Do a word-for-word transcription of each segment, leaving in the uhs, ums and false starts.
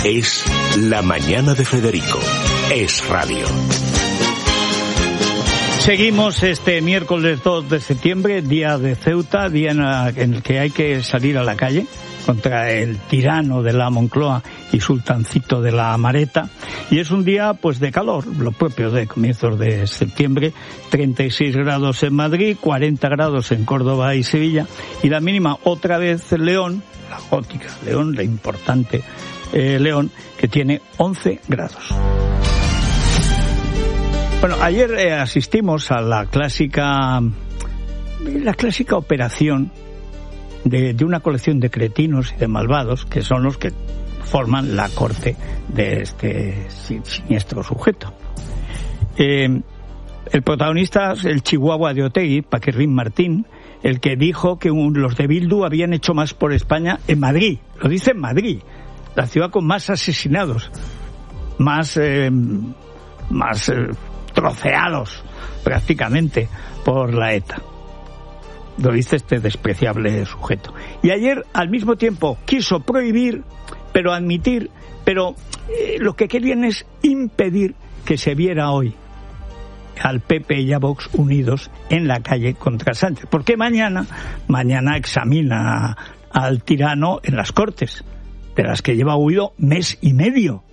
Es La Mañana de Federico. Es radio. Seguimos este miércoles dos de septiembre, día de Ceuta, día en el que hay que salir a la calle contra el tirano de la Moncloa y sultancito de la Amareta, y es un día pues de calor, lo propio de comienzos de septiembre, treinta y seis grados en Madrid, cuarenta grados en Córdoba y Sevilla, y la mínima otra vez León, la gótica León, la importante eh, León, que tiene once grados. Bueno, ayer eh, asistimos a la clásica, la clásica operación de, de una colección de cretinos y de malvados, que son los que forman la corte de este siniestro sujeto. Eh, el protagonista es el chihuahua de Otegi, Paquirrín Martín, el que dijo que un, los de Bildu habían hecho más por España en Madrid. Lo dice en Madrid, la ciudad con más asesinados, más, eh, más eh, troceados prácticamente por la ETA. Lo dice este despreciable sujeto. Y ayer, al mismo tiempo, quiso prohibir, pero admitir, pero eh, lo que querían es impedir que se viera hoy al P P y a Vox unidos en la calle contra Sánchez. Porque mañana, mañana examina al tirano en las Cortes, de las que lleva huido mes y medio.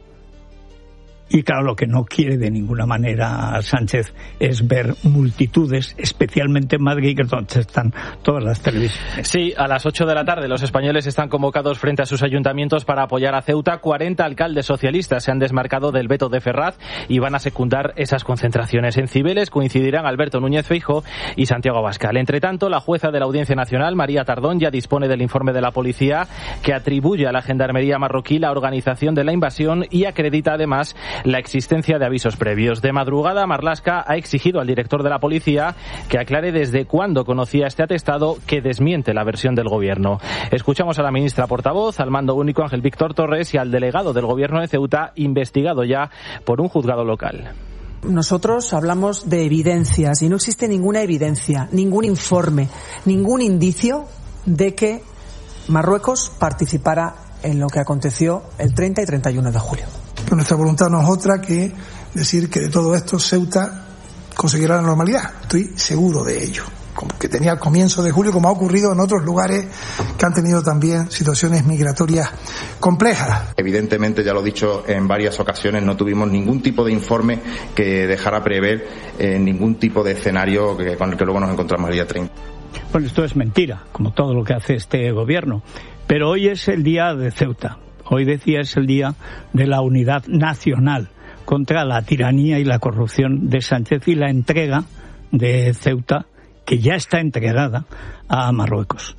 Y claro, lo que no quiere de ninguna manera Sánchez es ver multitudes, especialmente en Madrid, que es donde están todas las televisiones. Sí, a las ocho de la tarde los españoles están convocados frente a sus ayuntamientos para apoyar a Ceuta. cuarenta alcaldes socialistas se han desmarcado del veto de Ferraz y van a secundar esas concentraciones. En Cibeles coincidirán Alberto Núñez Feijóo y Santiago Abascal. Entre tanto, la jueza de la Audiencia Nacional, María Tardón, ya dispone del informe de la policía que atribuye a la gendarmería marroquí la organización de la invasión y acredita además la existencia de avisos previos. De madrugada, Marlaska ha exigido al director de la policía que aclare desde cuándo conocía este atestado, que desmiente la versión del gobierno. Escuchamos a la ministra portavoz, al mando único Ángel Víctor Torres, y al delegado del gobierno de Ceuta, investigado ya por un juzgado local. Nosotros hablamos de evidencias y no existe ninguna evidencia, ningún informe, ningún indicio de que Marruecos participara en lo que aconteció el treinta y treinta y uno de julio. Pero nuestra voluntad no es otra que decir que de todo esto Ceuta conseguirá la normalidad. Estoy seguro de ello. Como que tenía al comienzo de julio, como ha ocurrido en otros lugares que han tenido también situaciones migratorias complejas. Evidentemente, ya lo he dicho en varias ocasiones, no tuvimos ningún tipo de informe que dejara prever eh, ningún tipo de escenario que, con el que luego nos encontramos el día treinta. Bueno, esto es mentira, como todo lo que hace este gobierno. Pero hoy es el día de Ceuta. Hoy, decía, es el día de la unidad nacional contra la tiranía y la corrupción de Sánchez y la entrega de Ceuta, que ya está entregada a Marruecos.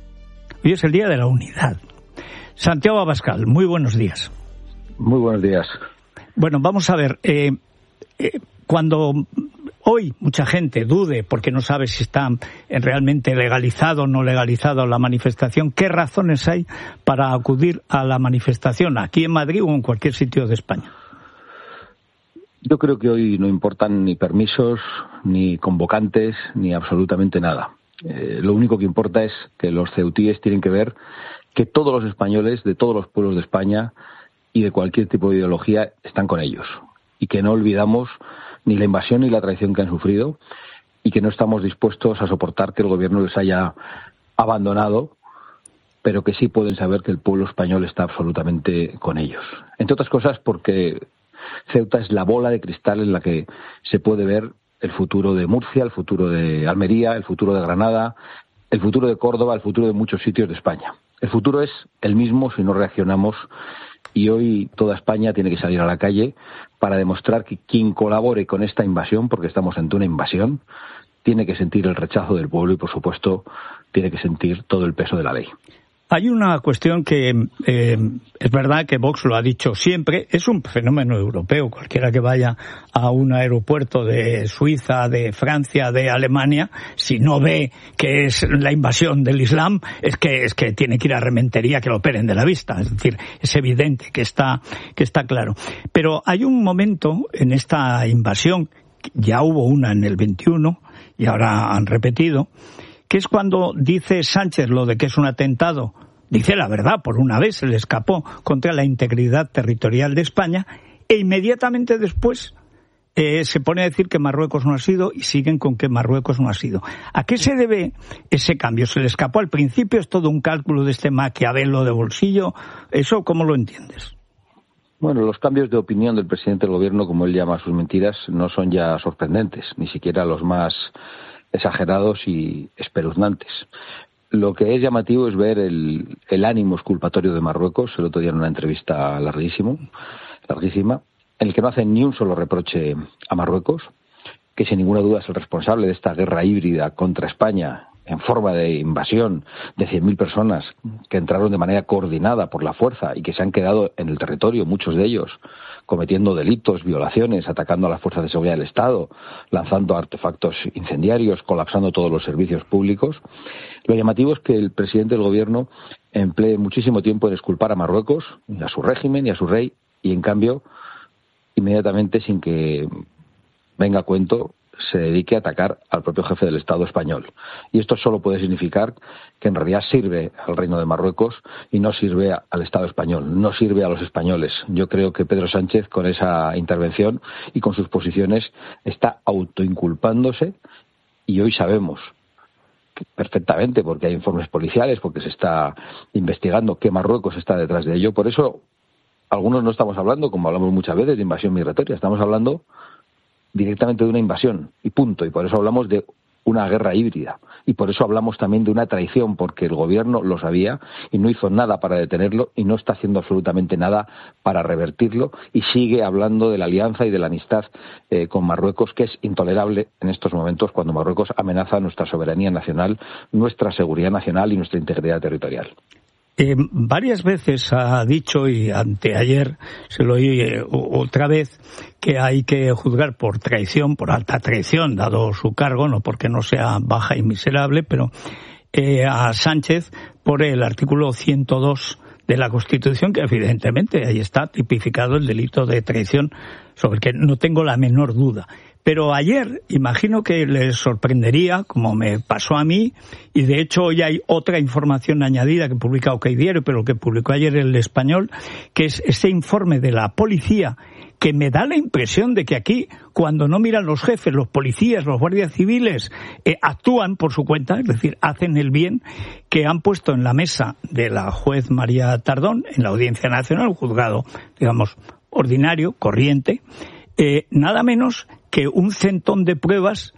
Hoy es el día de la unidad. Santiago Abascal, muy buenos días. Muy buenos días. Bueno, vamos a ver, eh, eh, cuando hoy mucha gente dude, porque no sabe si está realmente legalizado o no legalizado la manifestación, ¿qué razones hay para acudir a la manifestación aquí en Madrid o en cualquier sitio de España? Yo creo que hoy no importan ni permisos, ni convocantes, ni absolutamente nada. Eh, lo único que importa es que los ceutíes tienen que ver que todos los españoles, de todos los pueblos de España y de cualquier tipo de ideología, están con ellos. Y que no olvidamos ni la invasión ni la traición que han sufrido, y que no estamos dispuestos a soportar que el gobierno les haya abandonado, pero que sí pueden saber que el pueblo español está absolutamente con ellos. Entre otras cosas porque Ceuta es la bola de cristal en la que se puede ver el futuro de Murcia, el futuro de Almería, el futuro de Granada, el futuro de Córdoba, el futuro de muchos sitios de España. El futuro es el mismo si no reaccionamos, y hoy toda España tiene que salir a la calle para demostrar que quien colabore con esta invasión, porque estamos ante una invasión, tiene que sentir el rechazo del pueblo y, por supuesto, tiene que sentir todo el peso de la ley. Hay una cuestión que eh, es verdad que Vox lo ha dicho siempre, es un fenómeno europeo. Cualquiera que vaya a un aeropuerto de Suiza, de Francia, de Alemania, si no ve que es la invasión del Islam, es que es que tiene que ir a Rementería que lo operen de la vista. Es decir, es evidente que está que está claro. Pero hay un momento en esta invasión, ya hubo una en el veintiuno y ahora han repetido, que es cuando dice Sánchez lo de que es un atentado dice la verdad, por una vez se le escapó contra la integridad territorial de España, e inmediatamente después eh, se pone a decir que Marruecos no ha sido y siguen con que Marruecos no ha sido. ¿A qué se debe ese cambio? ¿Se le escapó al principio? ¿Es todo un cálculo de este Maquiavelo de bolsillo? ¿Eso cómo lo entiendes? Bueno, los cambios de opinión del presidente del gobierno, como él llama sus mentiras, no son ya sorprendentes, ni siquiera los más exagerados y espeluznantes. Lo que es llamativo es ver el, el ánimo exculpatorio de Marruecos, el otro día en una entrevista larguísimo, larguísima, en el que no hacen ni un solo reproche a Marruecos, que sin ninguna duda es el responsable de esta guerra híbrida contra España en forma de invasión de cien mil personas que entraron de manera coordinada por la fuerza y que se han quedado en el territorio, muchos de ellos cometiendo delitos, violaciones, atacando a las fuerzas de seguridad del Estado, lanzando artefactos incendiarios, colapsando todos los servicios públicos. Lo llamativo es que el presidente del gobierno emplee muchísimo tiempo en exculpar a Marruecos, a su régimen y a su rey, y en cambio, inmediatamente, sin que venga a cuento, se dedique a atacar al propio jefe del Estado español. Y esto solo puede significar que en realidad sirve al Reino de Marruecos y no sirve al Estado español, no sirve a los españoles. Yo creo que Pedro Sánchez, con esa intervención y con sus posiciones, está autoinculpándose, y hoy sabemos perfectamente, porque hay informes policiales, porque se está investigando, que Marruecos está detrás de ello. Por eso algunos no estamos hablando, como hablamos muchas veces, de invasión migratoria, estamos hablando directamente de una invasión, y punto. Y por eso hablamos de una guerra híbrida. Y por eso hablamos también de una traición, porque el gobierno lo sabía y no hizo nada para detenerlo y no está haciendo absolutamente nada para revertirlo, y sigue hablando de la alianza y de la amistad eh, con Marruecos, que es intolerable en estos momentos cuando Marruecos amenaza nuestra soberanía nacional, nuestra seguridad nacional y nuestra integridad territorial. Eh, varias veces ha dicho, y anteayer se lo oí eh, otra vez, que hay que juzgar por traición, por alta traición, dado su cargo, no porque no sea baja y miserable, pero eh, a Sánchez por el artículo ciento dos de la Constitución, que evidentemente ahí está tipificado el delito de traición, sobre el que no tengo la menor duda. Pero ayer, imagino que les sorprendería, como me pasó a mí, y de hecho hoy hay otra información añadida que publica OK Diario, pero que publicó ayer El Español, que es ese informe de la policía, que me da la impresión de que aquí, cuando no miran los jefes, los policías, los guardias civiles, eh, actúan por su cuenta, es decir, hacen el bien, que han puesto en la mesa de la juez María Tardón, en la Audiencia Nacional, un juzgado, digamos, ordinario, corriente, eh, nada menos que un centón de pruebas,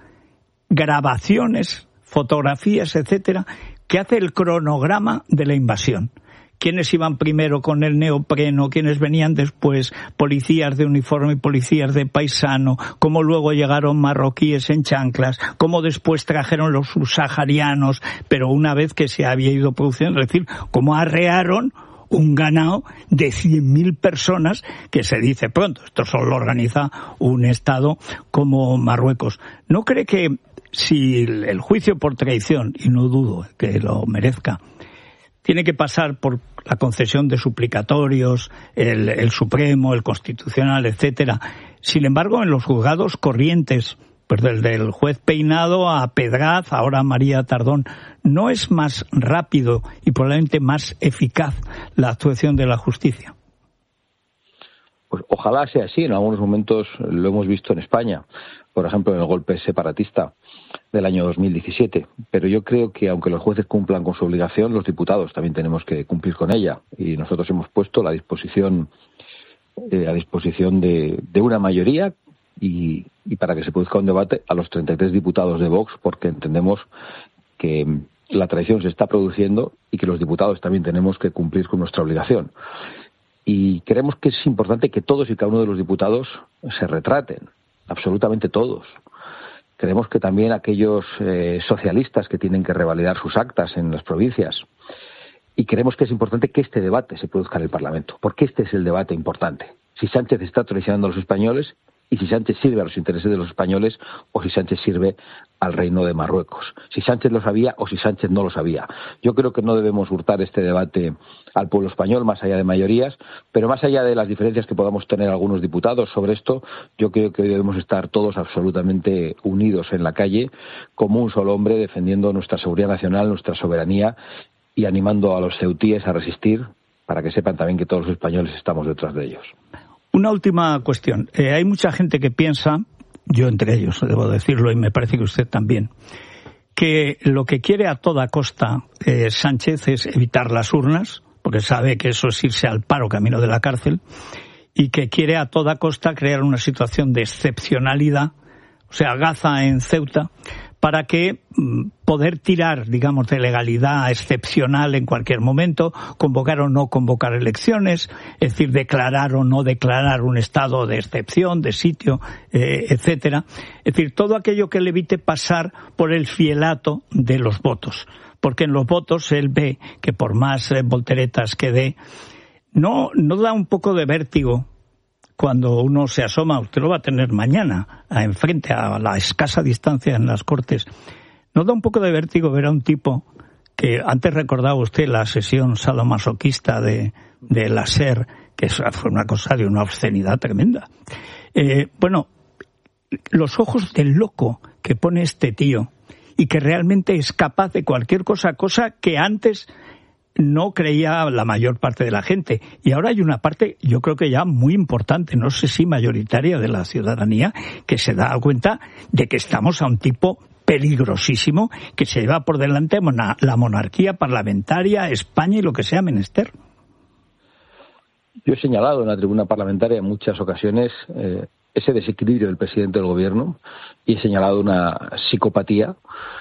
grabaciones, fotografías, etcétera, que hace el cronograma de la invasión. Quiénes iban primero con el neopreno, quiénes venían después, policías de uniforme y policías de paisano, cómo luego llegaron marroquíes en chanclas, cómo después trajeron los subsaharianos, pero una vez que se había ido produciendo, es decir, cómo arrearon un ganado de cien mil personas, que se dice pronto, esto solo lo organiza un Estado como Marruecos. ¿No cree que si el juicio por traición, y no dudo que lo merezca, tiene que pasar por la concesión de suplicatorios, el, el Supremo, el Constitucional, etcétera? Sin embargo, en los juzgados corrientes, pues del, del juez Peinado a Pedraz, ahora a María Tardón, ¿no es más rápido y probablemente más eficaz la actuación de la justicia? Pues ojalá sea así. En algunos momentos lo hemos visto en España, por ejemplo en el golpe separatista del año dos mil diecisiete. Pero yo creo que aunque los jueces cumplan con su obligación, los diputados también tenemos que cumplir con ella. Y nosotros hemos puesto la disposición eh, a disposición de, de una mayoría y, y para que se produzca un debate a los treinta y tres diputados de Vox, porque entendemos que la traición se está produciendo y que los diputados también tenemos que cumplir con nuestra obligación. Y creemos que es importante que todos y cada uno de los diputados se retraten, absolutamente todos. Creemos que también aquellos eh, socialistas que tienen que revalidar sus actas en las provincias. Y creemos que es importante que este debate se produzca en el Parlamento, porque este es el debate importante. Si Sánchez está traicionando a los españoles y si Sánchez sirve a los intereses de los españoles o si Sánchez sirve al Reino de Marruecos. Si Sánchez lo sabía o si Sánchez no lo sabía. Yo creo que no debemos hurtar este debate al pueblo español, más allá de mayorías, pero más allá de las diferencias que podamos tener algunos diputados sobre esto, yo creo que debemos estar todos absolutamente unidos en la calle, como un solo hombre, defendiendo nuestra seguridad nacional, nuestra soberanía y animando a los ceutíes a resistir, para que sepan también que todos los españoles estamos detrás de ellos. Una última cuestión. Eh, hay mucha gente que piensa, yo entre ellos, debo decirlo, y me parece que usted también, que lo que quiere a toda costa eh, Sánchez es evitar las urnas, porque sabe que eso es irse al paro camino de la cárcel, y que quiere a toda costa crear una situación de excepcionalidad, o sea, Gaza en Ceuta, para que mm, poder tirar, digamos, de legalidad excepcional en cualquier momento, convocar o no convocar elecciones, es decir, declarar o no declarar un estado de excepción, de sitio, eh, etcétera. Es decir, todo aquello que le evite pasar por el fielato de los votos. Porque en los votos él ve que por más eh, volteretas que dé, no, no da un poco de vértigo cuando uno se asoma, usted lo va a tener mañana, a enfrente, a la escasa distancia en las Cortes. ¿No da un poco de vértigo ver a un tipo que, antes recordaba usted la sesión sadomasoquista de, de la SER, que fue una cosa de una obscenidad tremenda? Eh, bueno, los ojos del loco que pone este tío y que realmente es capaz de cualquier cosa, cosa que antes no creía la mayor parte de la gente. Y ahora hay una parte, yo creo que ya muy importante, no sé si mayoritaria de la ciudadanía, que se da cuenta de que estamos a un tipo peligrosísimo que se lleva por delante la monarquía parlamentaria, España y lo que sea menester. Yo he señalado en la tribuna parlamentaria en muchas ocasiones eh, ese desequilibrio del presidente del gobierno y he señalado una psicopatía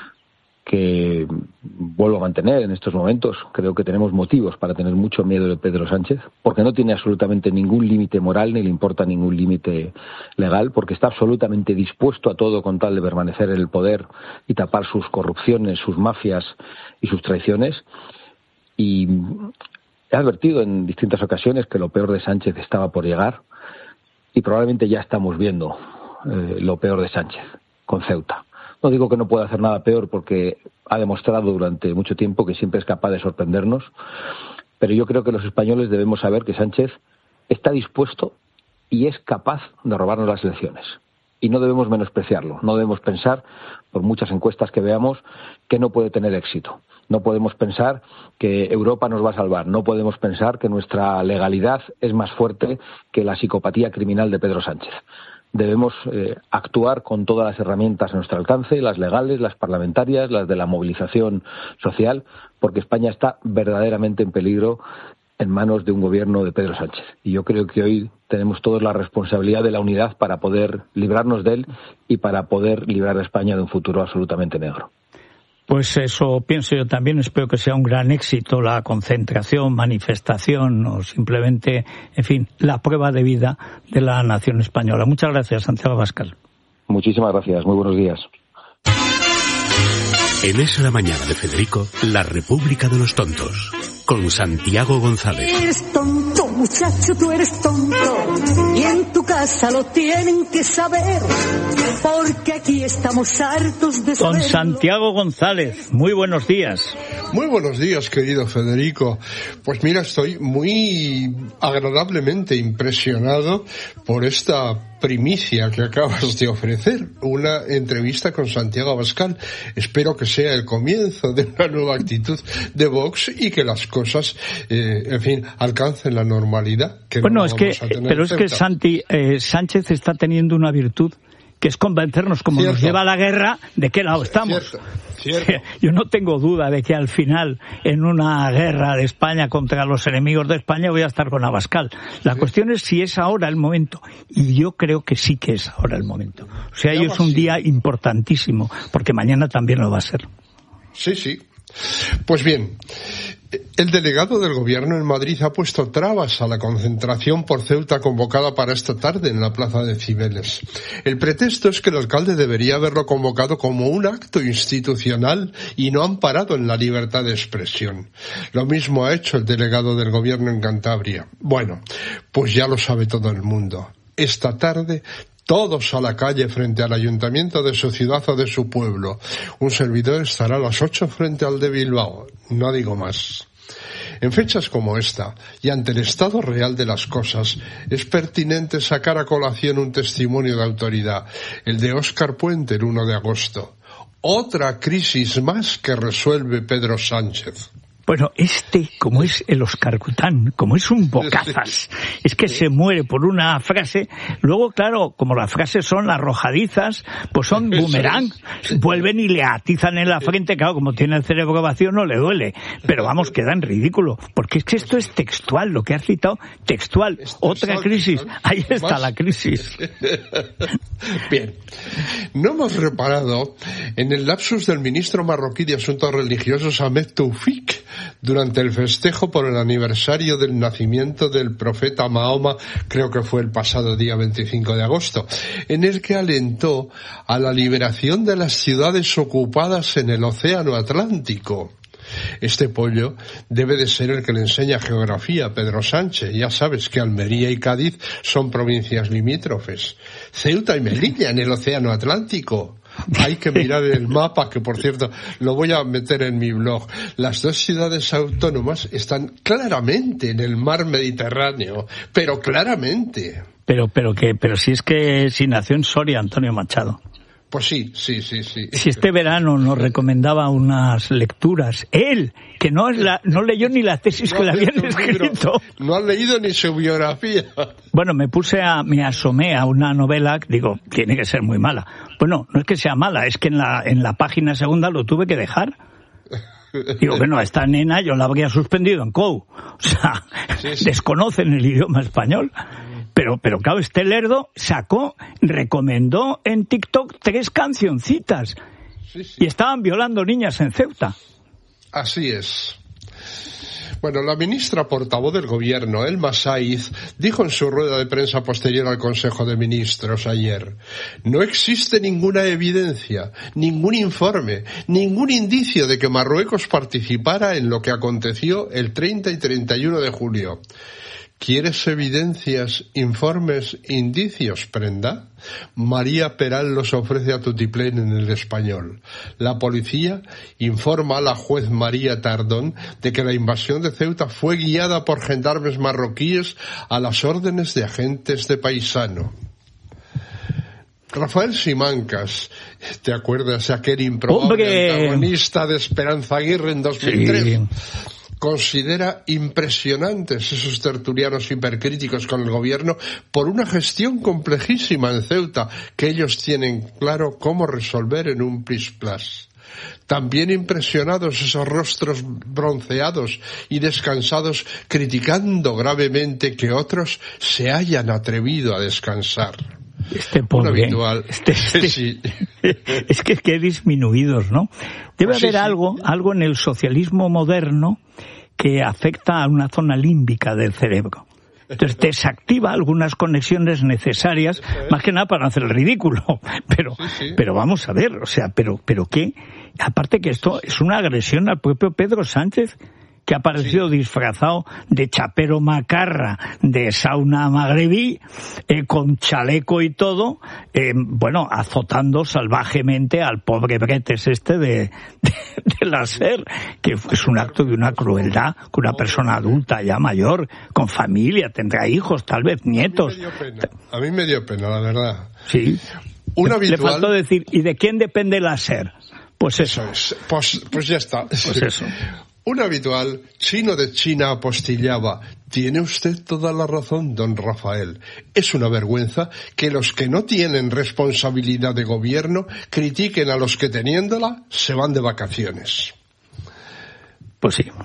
que vuelvo a mantener en estos momentos. Creo que tenemos motivos para tener mucho miedo de Pedro Sánchez, porque no tiene absolutamente ningún límite moral ni le importa ningún límite legal, porque está absolutamente dispuesto a todo con tal de permanecer en el poder y tapar sus corrupciones, sus mafias y sus traiciones. Y he advertido en distintas ocasiones que lo peor de Sánchez estaba por llegar y probablemente ya estamos viendo eh, lo peor de Sánchez con Ceuta. No digo que no pueda hacer nada peor porque ha demostrado durante mucho tiempo que siempre es capaz de sorprendernos, pero yo creo que los españoles debemos saber que Sánchez está dispuesto y es capaz de robarnos las elecciones. Y no debemos menospreciarlo, no debemos pensar, por muchas encuestas que veamos, que no puede tener éxito. No podemos pensar que Europa nos va a salvar, no podemos pensar que nuestra legalidad es más fuerte que la psicopatía criminal de Pedro Sánchez. Debemos eh, actuar con todas las herramientas a nuestro alcance, las legales, las parlamentarias, las de la movilización social, porque España está verdaderamente en peligro en manos de un gobierno de Pedro Sánchez. Y yo creo que hoy tenemos todos la responsabilidad de la unidad para poder librarnos de él y para poder librar a España de un futuro absolutamente negro. Pues eso pienso yo también. Espero que sea un gran éxito la concentración, manifestación o simplemente, en fin, la prueba de vida de la nación española. Muchas gracias, Santiago Abascal. Muchísimas gracias. Muy buenos días. En Es la Mañana de Federico, la República de los Tontos, con Santiago González. Eres tonto, muchacho, tú eres tonto, y en tu casa lo tienen que saber, porque aquí estamos hartos de saberlo. Con Santiago González, muy buenos días. Muy buenos días, querido Federico. Pues mira, estoy muy agradablemente impresionado por esta primicia que acabas de ofrecer, una entrevista con Santiago Abascal. Espero que sea el comienzo de una nueva actitud de Vox y que las cosas, eh, en fin, alcancen la normalidad. Que bueno, no es que, pero es que Santi, eh, Sánchez está teniendo una virtud, que es convencernos, como Cierto. Nos lleva a la guerra, de qué lado estamos. Cierto. Cierto. Yo no tengo duda de que al final, en una guerra de España contra los enemigos de España, voy a estar con Abascal. La sí. cuestión es si es ahora el momento, y yo creo que sí que es ahora el momento. O sea, hoy es un día importantísimo, porque mañana también lo va a ser. Sí, sí. Pues bien, el delegado del Gobierno en Madrid ha puesto trabas a la concentración por Ceuta convocada para esta tarde en la Plaza de Cibeles. El pretexto es que el alcalde debería haberlo convocado como un acto institucional y no amparado en la libertad de expresión. Lo mismo ha hecho el delegado del Gobierno en Cantabria. Bueno, pues ya lo sabe todo el mundo. Esta tarde todos a la calle frente al ayuntamiento de su ciudad o de su pueblo. Un servidor estará a las ocho frente al de Bilbao. No digo más. En fechas como esta, y ante el estado real de las cosas, es pertinente sacar a colación un testimonio de autoridad, el de Óscar Puente el uno de agosto. Otra crisis más que resuelve Pedro Sánchez. Bueno, este, como es el Óscar Cután, como es un bocazas, es que se muere por una frase, luego, claro, como las frases son arrojadizas, pues son boomerang, vuelven y le atizan en la frente, claro, como tiene el cerebro vacío no le duele, pero vamos, queda en ridículo, porque es que esto es textual, lo que has citado, textual, otra crisis, ahí está la crisis. Bien, no hemos reparado en el lapsus del ministro marroquí de Asuntos Religiosos, Ahmed Toufik, durante el festejo por el aniversario del nacimiento del profeta Mahoma, creo que fue el pasado día veinticinco de agosto, en el que alentó a la liberación de las ciudades ocupadas en el Océano Atlántico. Este pollo debe de ser el que le enseña geografía a Pedro Sánchez. Ya sabes que Almería y Cádiz son provincias limítrofes. Ceuta y Melilla en el Océano Atlántico. Hay que mirar el mapa, que por cierto lo voy a meter en mi blog. Las dos ciudades autónomas están claramente en el mar Mediterráneo, pero claramente. Pero, pero que, pero si es que si nació en Soria, Antonio Machado. Pues sí, sí, sí, sí. Si este verano nos recomendaba unas lecturas, él, que no es la, no leyó ni la tesis no que le habían escrito. No ha leído ni su biografía. Bueno, me puse a, me asomé a una novela, digo, tiene que ser muy mala. Bueno, no es que sea mala, es que en la, en la página segunda lo tuve que dejar. Digo, bueno, a esta nena yo la habría suspendido en C O U. O sea, sí, sí. Desconocen el idioma español. Pero, pero claro, este lerdo sacó, recomendó en TikTok tres cancioncitas. Sí, sí. Y estaban violando niñas en Ceuta. Así es. Bueno, la ministra portavoz del Gobierno, Elma Saiz, dijo en su rueda de prensa posterior al Consejo de Ministros ayer: no existe ninguna evidencia, ningún informe, ningún indicio de que Marruecos participara en lo que aconteció el treinta y treinta y uno de julio. ¿Quieres evidencias, informes, indicios, prenda? María Peral los ofrece a tutiplén en El Español. La policía informa a la juez María Tardón de que la invasión de Ceuta fue guiada por gendarmes marroquíes a las órdenes de agentes de Paisano. Rafael Simancas, ¿te acuerdas de aquel improbable ¡Hombre! Antagonista de Esperanza Aguirre en dos mil trece? Sí. Considera impresionantes esos tertulianos hipercríticos con el gobierno por una gestión complejísima en Ceuta que ellos tienen claro cómo resolver en un plis-plas. También impresionados esos rostros bronceados y descansados criticando gravemente que otros se hayan atrevido a descansar. Este pobre, este, este, sí. Es que, que disminuidos, ¿no? Debe sí, haber sí. algo, algo en el socialismo moderno que afecta a una zona límbica del cerebro. Entonces desactiva algunas conexiones necesarias, más que nada para hacer el ridículo. Pero, sí, sí. pero vamos a ver, o sea, pero, pero qué, aparte que esto es una agresión al propio Pedro Sánchez, que ha aparecido sí. disfrazado de chapero macarra, de sauna magrebí, eh, con chaleco y todo, eh, bueno, azotando salvajemente al pobre Bretes este de, de, de la SER, que es un acto de una crueldad, con una persona adulta ya mayor, con familia, tendrá hijos, tal vez nietos. A mí me dio pena, a mí me dio pena, la verdad. Sí. Un le, habitual... le faltó decir, ¿y de quién depende la SER? Pues eso. eso es. Pues, pues ya está. Pues eso. Un habitual chino de China apostillaba: tiene usted toda la razón, don Rafael. Es una vergüenza que los que no tienen responsabilidad de gobierno critiquen a los que teniéndola se van de vacaciones. Pues sí.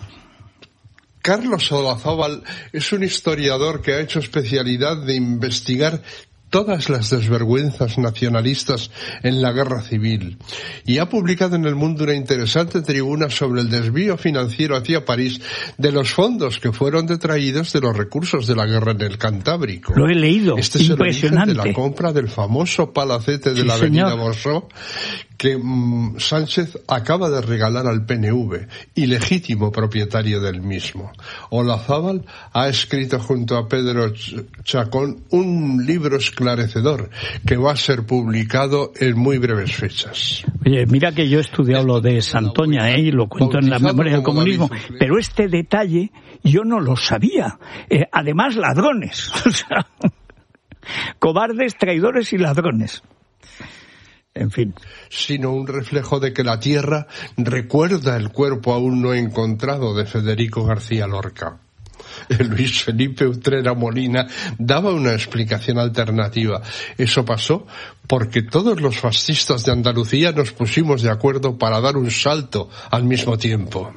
Carlos Olazábal es un historiador que ha hecho especialidad de investigar todas las desvergüenzas nacionalistas en la guerra civil y ha publicado en El Mundo una interesante tribuna sobre el desvío financiero hacia París de los fondos que fueron detraídos de los recursos de la guerra en el Cantábrico. Lo he leído, este es impresionante. El origen de la compra del famoso palacete de sí, la avenida señor. Borsó que mmm, Sánchez acaba de regalar al P N V, ilegítimo propietario del mismo. Olazábal ha escrito junto a Pedro Chacón un libro esclarecedor que va a ser publicado en muy breves fechas. Oye, mira que yo he estudiado lo de Santoña, ¿eh? Y lo cuento en la memoria del comunismo, pero este detalle yo no lo sabía. Eh, además, ladrones. O sea, cobardes, traidores y ladrones. En fin. Sino un reflejo de que la tierra recuerda el cuerpo aún no encontrado de Federico García Lorca. Luis Felipe Utrera Molina daba una explicación alternativa. Eso pasó porque todos los fascistas de Andalucía nos pusimos de acuerdo para dar un salto al mismo tiempo.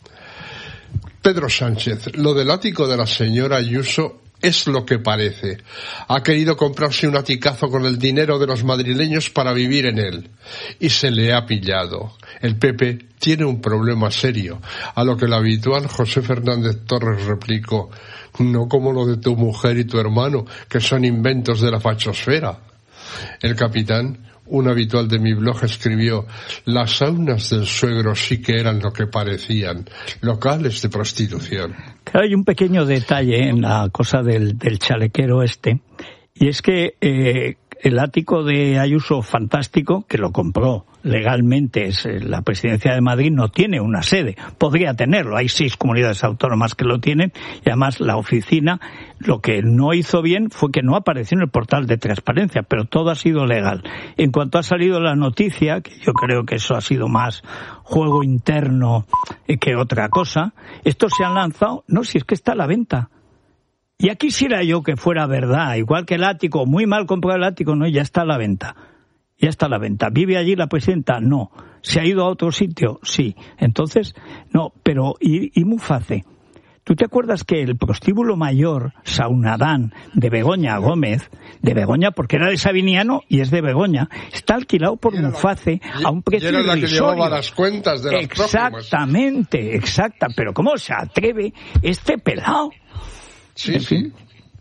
Pedro Sánchez, lo del ático de la señora Ayuso es lo que parece. Ha querido comprarse un aticazo con el dinero de los madrileños para vivir en él. Y se le ha pillado. El P P tiene un problema serio. A lo que el habitual José Fernández Torres replicó: no como lo de tu mujer y tu hermano, que son inventos de la fachosfera. El capitán, un habitual de mi blog, escribió: las saunas del suegro sí que eran lo que parecían, locales de prostitución. Claro, hay un pequeño detalle en la cosa del, del chalequero este, y es que eh, el ático de Ayuso, fantástico, que lo compró legalmente, es la Presidencia de Madrid, no tiene una sede. Podría tenerlo, hay seis comunidades autónomas que lo tienen, y además la oficina, lo que no hizo bien fue que no apareció en el portal de transparencia, pero todo ha sido legal. En cuanto ha salido la noticia, que yo creo que eso ha sido más juego interno que otra cosa, estos se han lanzado, no, si es que está a la venta. Ya quisiera yo que fuera verdad, igual que el ático, muy mal comprado el ático, no, ya está a la venta. Ya está a la venta. ¿Vive allí la presidenta? No. ¿Se ha ido a otro sitio? Sí. Entonces, no, pero ¿y, y Muface? ¿Tú te acuerdas que el prostíbulo mayor, Saunadán, de Begoña Gómez, de Begoña porque era de Sabiniano y es de Begoña, está alquilado por Muface la, a un precio irrisorio? Era la que llevaba las cuentas de las Exactamente, próximas. exacta. Pero ¿cómo se atreve este pelado? Sí, sí.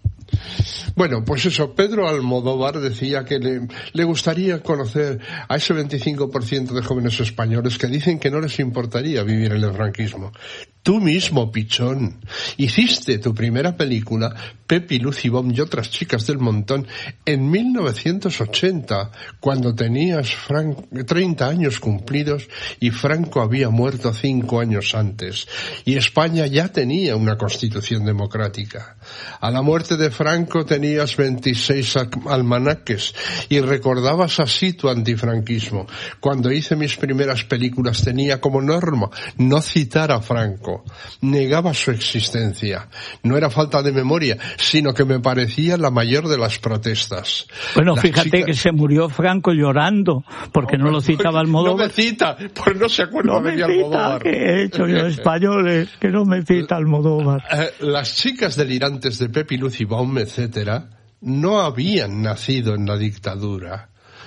Bueno, pues eso, Pedro Almodóvar decía que le, le gustaría conocer a ese veinticinco por ciento de jóvenes españoles que dicen que no les importaría vivir en el franquismo. Tú mismo, pichón, hiciste tu primera película, Pepi, Lucy Bomb y otras chicas del montón, en mil novecientos ochenta, cuando tenías Fran- treinta años cumplidos y Franco había muerto cinco años antes. Y España ya tenía una constitución democrática. A la muerte de Franco tenías veintiséis almanaques y recordabas así tu antifranquismo. Cuando hice mis primeras películas tenía como norma no citar a Franco. Negaba su existencia. No era falta de memoria, sino que me parecía la mayor de las protestas. Bueno, las fíjate chicas... que se murió Franco llorando porque no, no lo citaba Almodóvar. No me cita, pues no se acuerda no de mi No Almodóvar. me cita, que he hecho yo españoles, que no me cita Almodóvar. Eh, las chicas delirantes de Pepi, Lucy Baum, etcétera, no habían nacido en la dictadura.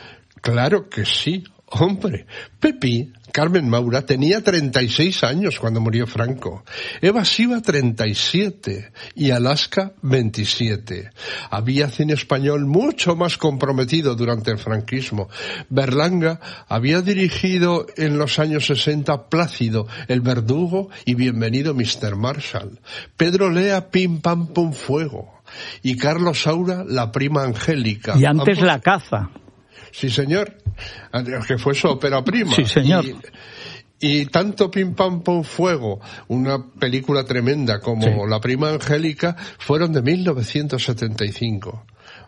Claro que sí, hombre. Pepi, Carmen Maura, tenía treinta y seis años cuando murió Franco. Eva Siva, treinta y siete. Y Alaska, veintisiete. Había cine español mucho más comprometido durante el franquismo. Berlanga había dirigido en los años sesenta Plácido, El Verdugo y Bienvenido mister Marshall. Pedro Lea, Pim Pam Pum Fuego. Y Carlos Saura, La Prima Angélica. Y antes Ambos... La Caza. Sí, señor, que fue su ópera prima. Sí, señor. Y, y tanto Pim Pam Pum Fuego, una película tremenda, como sí. La Prima Angélica, fueron de mil novecientos setenta y cinco.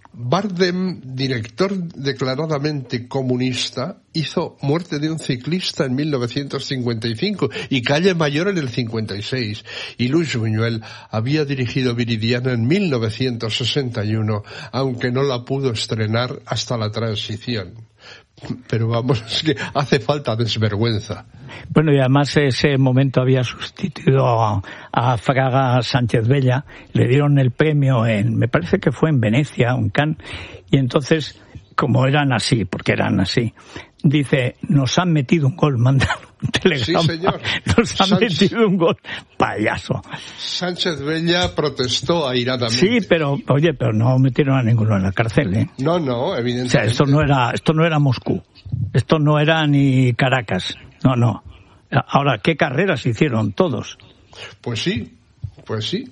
Bardem, director declaradamente comunista, hizo Muerte de un ciclista en mil novecientos cincuenta y cinco y Calle Mayor en el cincuenta y seis. Y Luis Buñuel había dirigido Viridiana en mil novecientos sesenta y uno, aunque no la pudo estrenar hasta la transición. Pero vamos, es que hace falta desvergüenza. Bueno, y además ese momento había sustituido a, a Fraga Sánchez Bella, le dieron el premio en, me parece que fue en Venecia, en Cannes, y entonces, como eran así, porque eran así, dice, nos han metido un gol, mandan un telegrama, sí, señor. nos han Sánchez, metido un gol, payaso. Sánchez Bella protestó airadamente. Sí, pero, oye, pero no metieron a ninguno en la cárcel, ¿eh? No, no, evidentemente. O sea, esto no era, esto no era Moscú, esto no era ni Caracas, no, no. Ahora, ¿qué carreras hicieron todos? Pues sí, pues sí.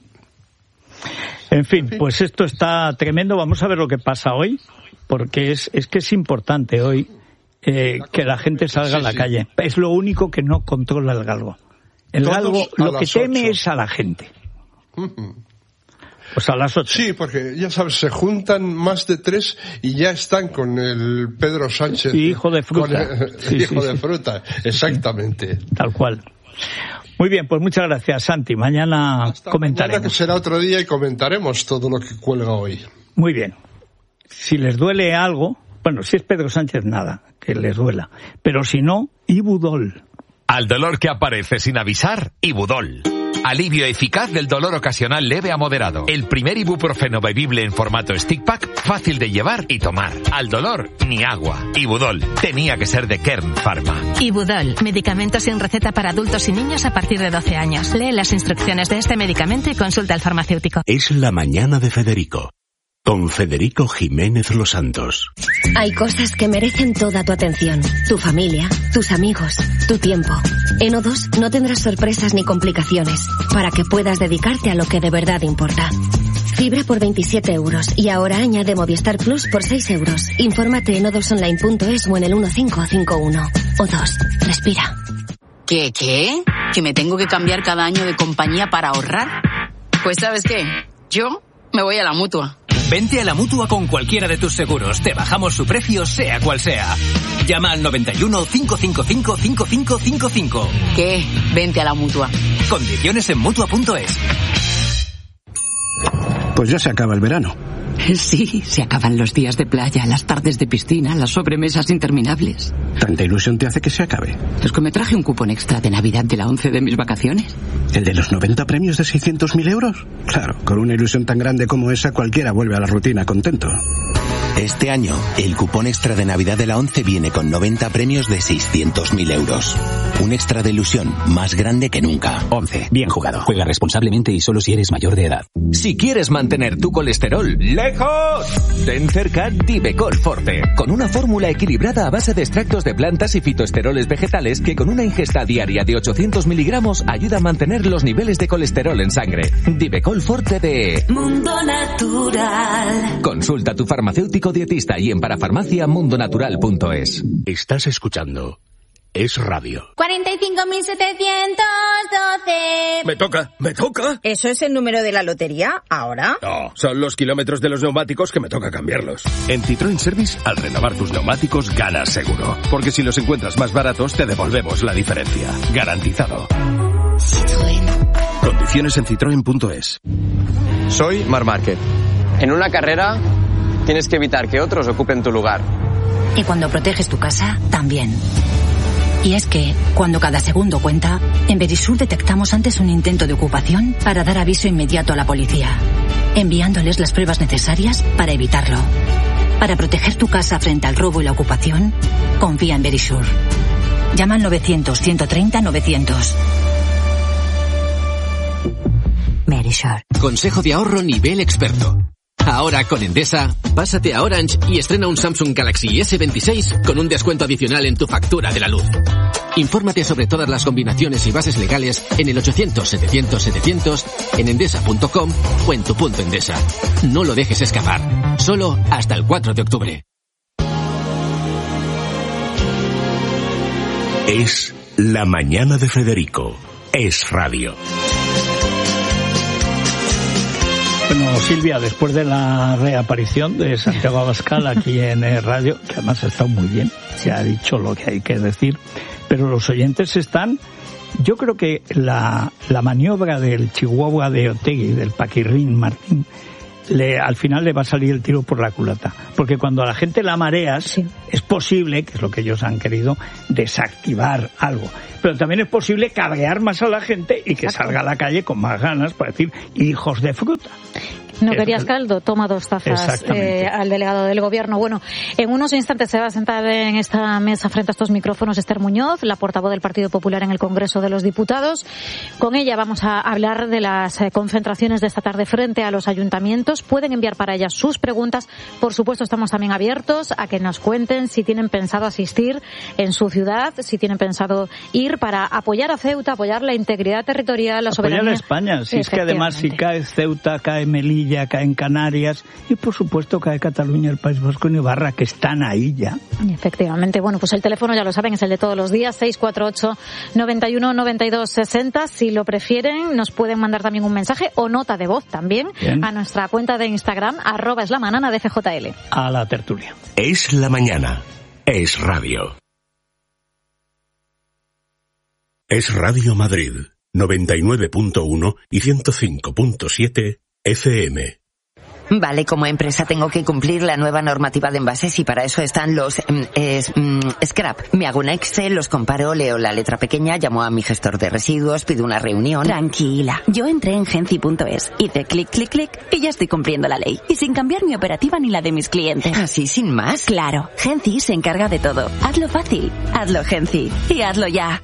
En fin, pues esto está tremendo. Vamos a ver lo que pasa hoy, porque es, es que es importante hoy eh, que la gente salga a la calle. Es lo único que no controla el galgo. El galgo lo que teme es a la gente. Pues a las ocho. Sí, porque ya sabes, se juntan más de tres y ya están con el Pedro Sánchez. Y hijo de fruta. Con el, sí, hijo sí, de sí. fruta, exactamente. Tal cual. Muy bien, pues muchas gracias, Santi. Mañana Hasta comentaremos. Mañana que será otro día y comentaremos todo lo que cuelga hoy. Muy bien. Si les duele algo, bueno, si es Pedro Sánchez, nada, que les duela. Pero si no, Ibudol. Al dolor que aparece sin avisar, Ibudol. Alivio eficaz del dolor ocasional leve a moderado. El primer ibuprofeno bebible en formato stick pack, fácil de llevar y tomar. Al dolor, ni agua. Ibudol. Tenía que ser de Kern Pharma. Ibudol. Medicamento sin receta para adultos y niños a partir de doce años. Lee las instrucciones de este medicamento y consulta al farmacéutico. Es la mañana de Federico. Con Federico Jiménez Los Santos. Hay cosas que merecen toda tu atención. Tu familia, tus amigos, tu tiempo. En O dos no tendrás sorpresas ni complicaciones, para que puedas dedicarte a lo que de verdad importa. Fibra por veintisiete euros y ahora añade Movistar Plus por seis euros. Infórmate en o dos online punto es o en el uno cinco cinco uno. O dos, respira. ¿Qué, qué? ¿Que me tengo que cambiar cada año de compañía para ahorrar? Pues ¿sabes qué? Yo me voy a la Mutua. Vente a la Mutua con cualquiera de tus seguros. Te bajamos su precio, sea cual sea. Llama al noventa y uno, cinco cinco cinco, cinco cinco cinco cinco. ¿Qué? Vente a la Mutua. Condiciones en Mutua punto es. Pues ya se acaba el verano. Sí, se acaban los días de playa, las tardes de piscina, las sobremesas interminables. ¿Tanta ilusión te hace que se acabe? Es que me traje un cupón extra de Navidad de la once de mis vacaciones. ¿El de los noventa premios de seiscientos mil euros? Claro, con una ilusión tan grande como esa, cualquiera vuelve a la rutina contento. Este año, el cupón extra de Navidad de la once viene con noventa premios de seiscientos mil euros. Un extra de ilusión más grande que nunca. once. Bien jugado. Juega responsablemente y solo si eres mayor de edad. Si quieres mantener tu colesterol lejos, ten cerca Divecol Forte, con una fórmula equilibrada a base de extractos de plantas y fitoesteroles vegetales que con una ingesta diaria de ochocientos miligramos ayuda a mantener los niveles de colesterol en sangre. Divecol Forte de Mundo Natural. Consulta a tu farmacéutico dietista y en parafarmacia mundonatural punto es. Estás escuchando Es Radio. cuarenta y cinco mil setecientos doce. Me toca, me toca. ¿Eso es el número de la lotería? ¿Ahora? No, son los kilómetros de los neumáticos que me toca cambiarlos. En Citroën Service, al renovar tus neumáticos, ganas seguro. Porque si los encuentras más baratos, te devolvemos la diferencia. Garantizado. Citroën. Condiciones en citroen punto es. Soy Marc Márquez. En una carrera tienes que evitar que otros ocupen tu lugar. Y cuando proteges tu casa, también. Y es que, cuando cada segundo cuenta, en Verisur detectamos antes un intento de ocupación para dar aviso inmediato a la policía, enviándoles las pruebas necesarias para evitarlo. Para proteger tu casa frente al robo y la ocupación, confía en Verisur. Llama al novecientos, ciento treinta, novecientos. Verisur. Consejo de ahorro nivel experto. Ahora con Endesa, pásate a Orange y estrena un Samsung Galaxy ese veintiséis con un descuento adicional en tu factura de la luz. Infórmate sobre todas las combinaciones y bases legales en el ochocientos, setecientos, setecientos, en endesa punto com o en tu punto Endesa. No lo dejes escapar. Solo hasta el cuatro de octubre. Es la mañana de Federico. Es Radio. Bueno, Silvia, después de la reaparición de Santiago Abascal aquí en Radio, que además ha estado muy bien, se ha dicho lo que hay que decir, pero los oyentes están... Yo creo que la, la maniobra del Chihuahua de Otegi, del Paquirrín Martín, le, al final le va a salir el tiro por la culata. Porque cuando a la gente la mareas, sí, es posible, que es lo que ellos han querido, desactivar algo. Pero también es posible cabrear más a la gente y que salga a la calle con más ganas para decir hijos de fruta. No querías caldo, toma dos tazas eh, al delegado del gobierno. Bueno, en unos instantes se va a sentar en esta mesa frente a estos micrófonos Esther Muñoz, la portavoz del Partido Popular en el Congreso de los Diputados. Con ella vamos a hablar de las eh, concentraciones de esta tarde frente a los ayuntamientos. Pueden enviar para ellas sus preguntas. Por supuesto, estamos también abiertos a que nos cuenten si tienen pensado asistir en su ciudad, si tienen pensado ir para apoyar a Ceuta, apoyar la integridad territorial, la soberanía. Apoyar a España. Si es que además si cae Ceuta, cae Melilla, Sevilla, cae en Canarias y por supuesto cae Cataluña, el País Vasco y Navarra, que están ahí ya. Efectivamente. Bueno, pues el teléfono ya lo saben, es el de todos los días, seis cuatro ocho, noventa y uno, noventa y dos, sesenta. Si lo prefieren, nos pueden mandar también un mensaje o nota de voz también. Bien. A nuestra cuenta de Instagram, arroba es la manana de F J L. A la tertulia. Es la mañana. Es radio. Es Radio Madrid, noventa y nueve punto uno y ciento cinco punto siete F M. Vale, como empresa tengo que cumplir la nueva normativa de envases y para eso están los es, mm, scrap. Me hago un Excel, los comparo, leo la letra pequeña, llamo a mi gestor de residuos, pido una reunión. Tranquila, yo entré en Genci punto es, hice clic, clic, clic y ya estoy cumpliendo la ley. Y sin cambiar mi operativa ni la de mis clientes. ¿Así sin más? Claro, Genci se encarga de todo. Hazlo fácil, hazlo Genci y hazlo ya.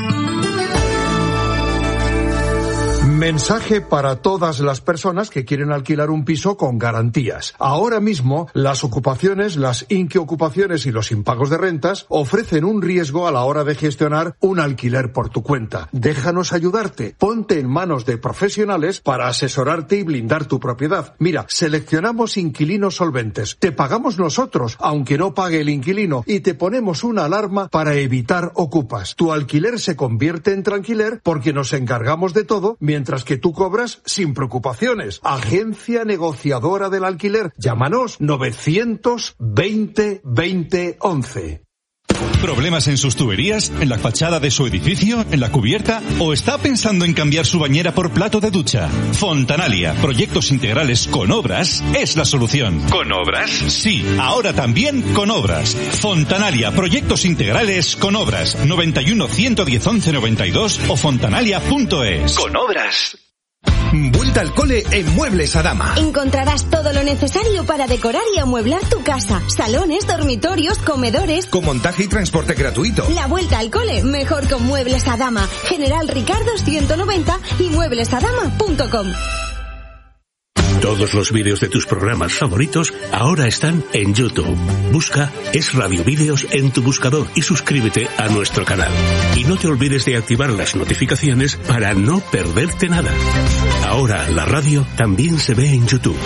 Mensaje para todas las personas que quieren alquilar un piso con garantías. Ahora mismo, las ocupaciones, las inquiocupaciones y los impagos de rentas ofrecen un riesgo a la hora de gestionar un alquiler por tu cuenta. Déjanos ayudarte. Ponte en manos de profesionales para asesorarte y blindar tu propiedad. Mira, seleccionamos inquilinos solventes. Te pagamos nosotros, aunque no pague el inquilino, y te ponemos una alarma para evitar ocupas. Tu alquiler se convierte en tranquiler porque nos encargamos de todo, mientras que tú cobras sin preocupaciones. Agencia negociadora del alquiler. Llámanos novecientos veinte veinte once. ¿Problemas en sus tuberías? ¿En la fachada de su edificio? ¿En la cubierta? ¿O está pensando en cambiar su bañera por plato de ducha? Fontanalia, proyectos integrales con obras, es la solución. ¿Con obras? Sí, ahora también con obras. Fontanalia, proyectos integrales con obras. noventa y uno, ciento diez, once, noventa y dos o fontanalia punto es. ¿Con obras? Vuelta al cole en Muebles Adama. Encontrarás todo lo necesario para decorar y amueblar tu casa. Salones, dormitorios, comedores. Con montaje y transporte gratuito. La vuelta al cole, mejor con Muebles Adama. General Ricardo ciento noventa y muebles adama punto com. Todos los vídeos de tus programas favoritos ahora están en YouTube. Busca Es Radio Vídeos en tu buscador y suscríbete a nuestro canal. Y no te olvides de activar las notificaciones para no perderte nada. Ahora la radio también se ve en YouTube.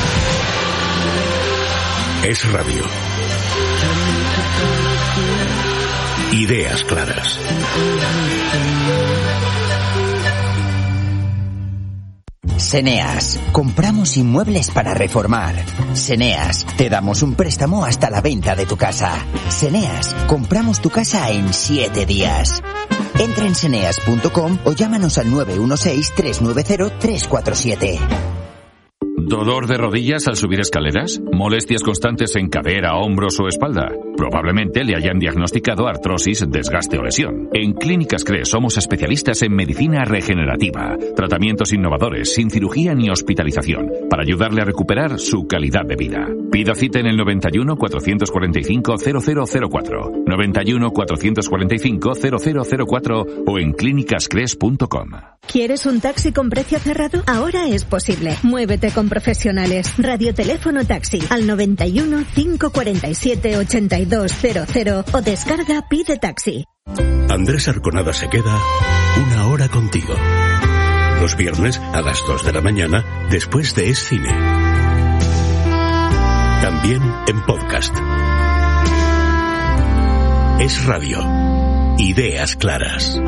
Es Radio. Ideas claras. Seneas, compramos inmuebles para reformar. Seneas, te damos un préstamo hasta la venta de tu casa. Seneas, compramos tu casa en siete días. Entra en seneas punto com o llámanos al nueve uno seis, tres nueve cero, tres cuatro siete. ¿Dolor de rodillas al subir escaleras? ¿Molestias constantes en cadera, hombros o espalda? Probablemente le hayan diagnosticado artrosis, desgaste o lesión. En Clínicas CRES somos especialistas en medicina regenerativa, tratamientos innovadores, sin cirugía ni hospitalización, para ayudarle a recuperar su calidad de vida. Pida cita en el noventa y uno, cuatrocientos cuarenta y cinco, cero cero cero cuatro, noventa y uno, cuatrocientos cuarenta y cinco, cero cero cero cuatro o en clínicas cres punto com. ¿Quieres un taxi con precio cerrado? Ahora es posible. Muévete con profesionales. Radioteléfono taxi al noventa y uno, cinco cuarenta y siete, ochenta y dos cero cero o descarga Pide Taxi. Andrés Arconada se queda una hora contigo. Los viernes a las dos de la mañana después de Es Cine. También en podcast. Es Radio. Ideas claras.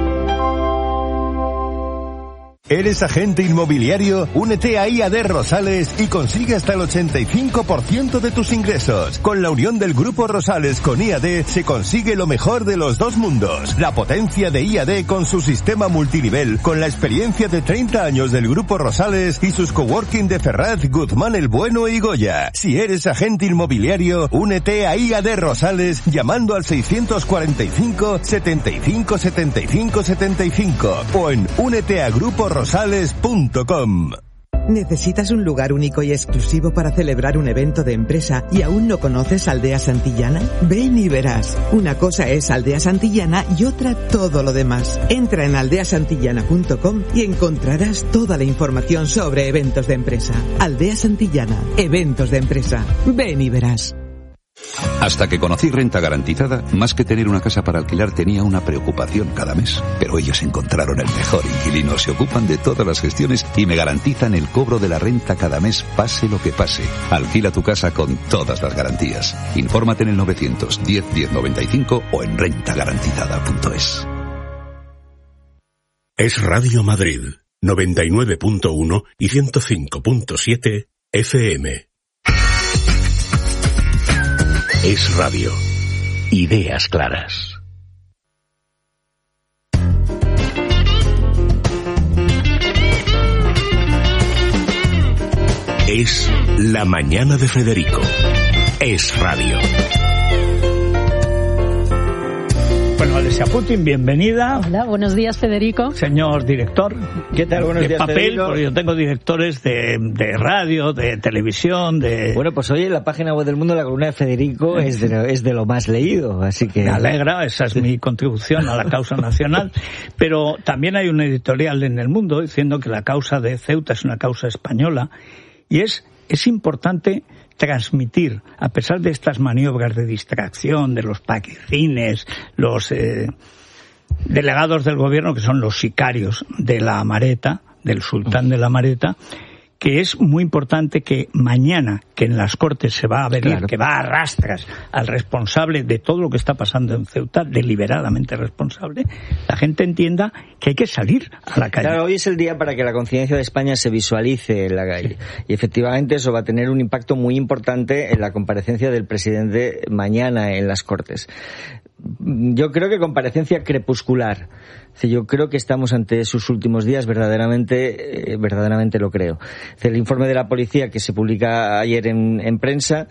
¿Eres agente inmobiliario? Únete a I A D Rosales y consigue hasta el ochenta y cinco por ciento de tus ingresos. Con la unión del Grupo Rosales con I A D se consigue lo mejor de los dos mundos. La potencia de I A D con su sistema multinivel, con la experiencia de treinta años del Grupo Rosales y sus coworking de Ferraz, Guzmán el Bueno y Goya. Si eres agente inmobiliario, únete a I A D Rosales llamando al seiscientos cuarenta y cinco, setenta y cinco, setenta y cinco, setenta y cinco o en únete a Grupo Rosales. rosales punto com. ¿Necesitas un lugar único y exclusivo para celebrar un evento de empresa y aún no conoces Aldea Santillana? Ven y verás. Una cosa es Aldea Santillana y otra todo lo demás. Entra en aldea santillana punto com y encontrarás toda la información sobre eventos de empresa. Aldea Santillana, eventos de empresa. Ven y verás. Hasta que conocí Renta Garantizada, más que tener una casa para alquilar tenía una preocupación cada mes. Pero ellos encontraron el mejor inquilino, se ocupan de todas las gestiones y me garantizan el cobro de la renta cada mes, pase lo que pase. Alquila tu casa con todas las garantías. Infórmate en el novecientos diez diez noventa y cinco o en renta garantizada punto es. Es Radio Madrid, noventa y nueve punto uno y ciento cinco punto siete F M. Es Radio. Ideas claras. Es La Mañana de Federico. Es Radio. Bueno, Alessia Putin, bienvenida. Hola, buenos días, Federico. Señor director. ¿Qué tal? Buenos de días, papel, Federico. Porque yo tengo directores de, de radio, de televisión, de... Bueno, pues hoy en la página web del Mundo la columna de Federico es de, lo, es de lo más leído, así que... Me alegra, esa es mi contribución a la causa nacional. Pero también hay una editorial en El Mundo diciendo que la causa de Ceuta es una causa española y es, es importante transmitir, a pesar de estas maniobras de distracción de los paquirrines, los eh, delegados del gobierno, que son los sicarios de la Amareta, del sultán de la Amareta, que es muy importante que mañana, que en las Cortes se va a venir, claro, que va a rastras al responsable de todo lo que está pasando en Ceuta, deliberadamente responsable, la gente entienda que hay que salir a la calle. Claro, hoy es el día para que la conciencia de España se visualice en la calle. Y efectivamente eso va a tener un impacto muy importante en la comparecencia del presidente mañana en las Cortes. Yo creo que comparecencia crepuscular. Yo creo que estamos ante sus últimos días, verdaderamente, eh, verdaderamente lo creo. El informe de la policía que se publica ayer en, en prensa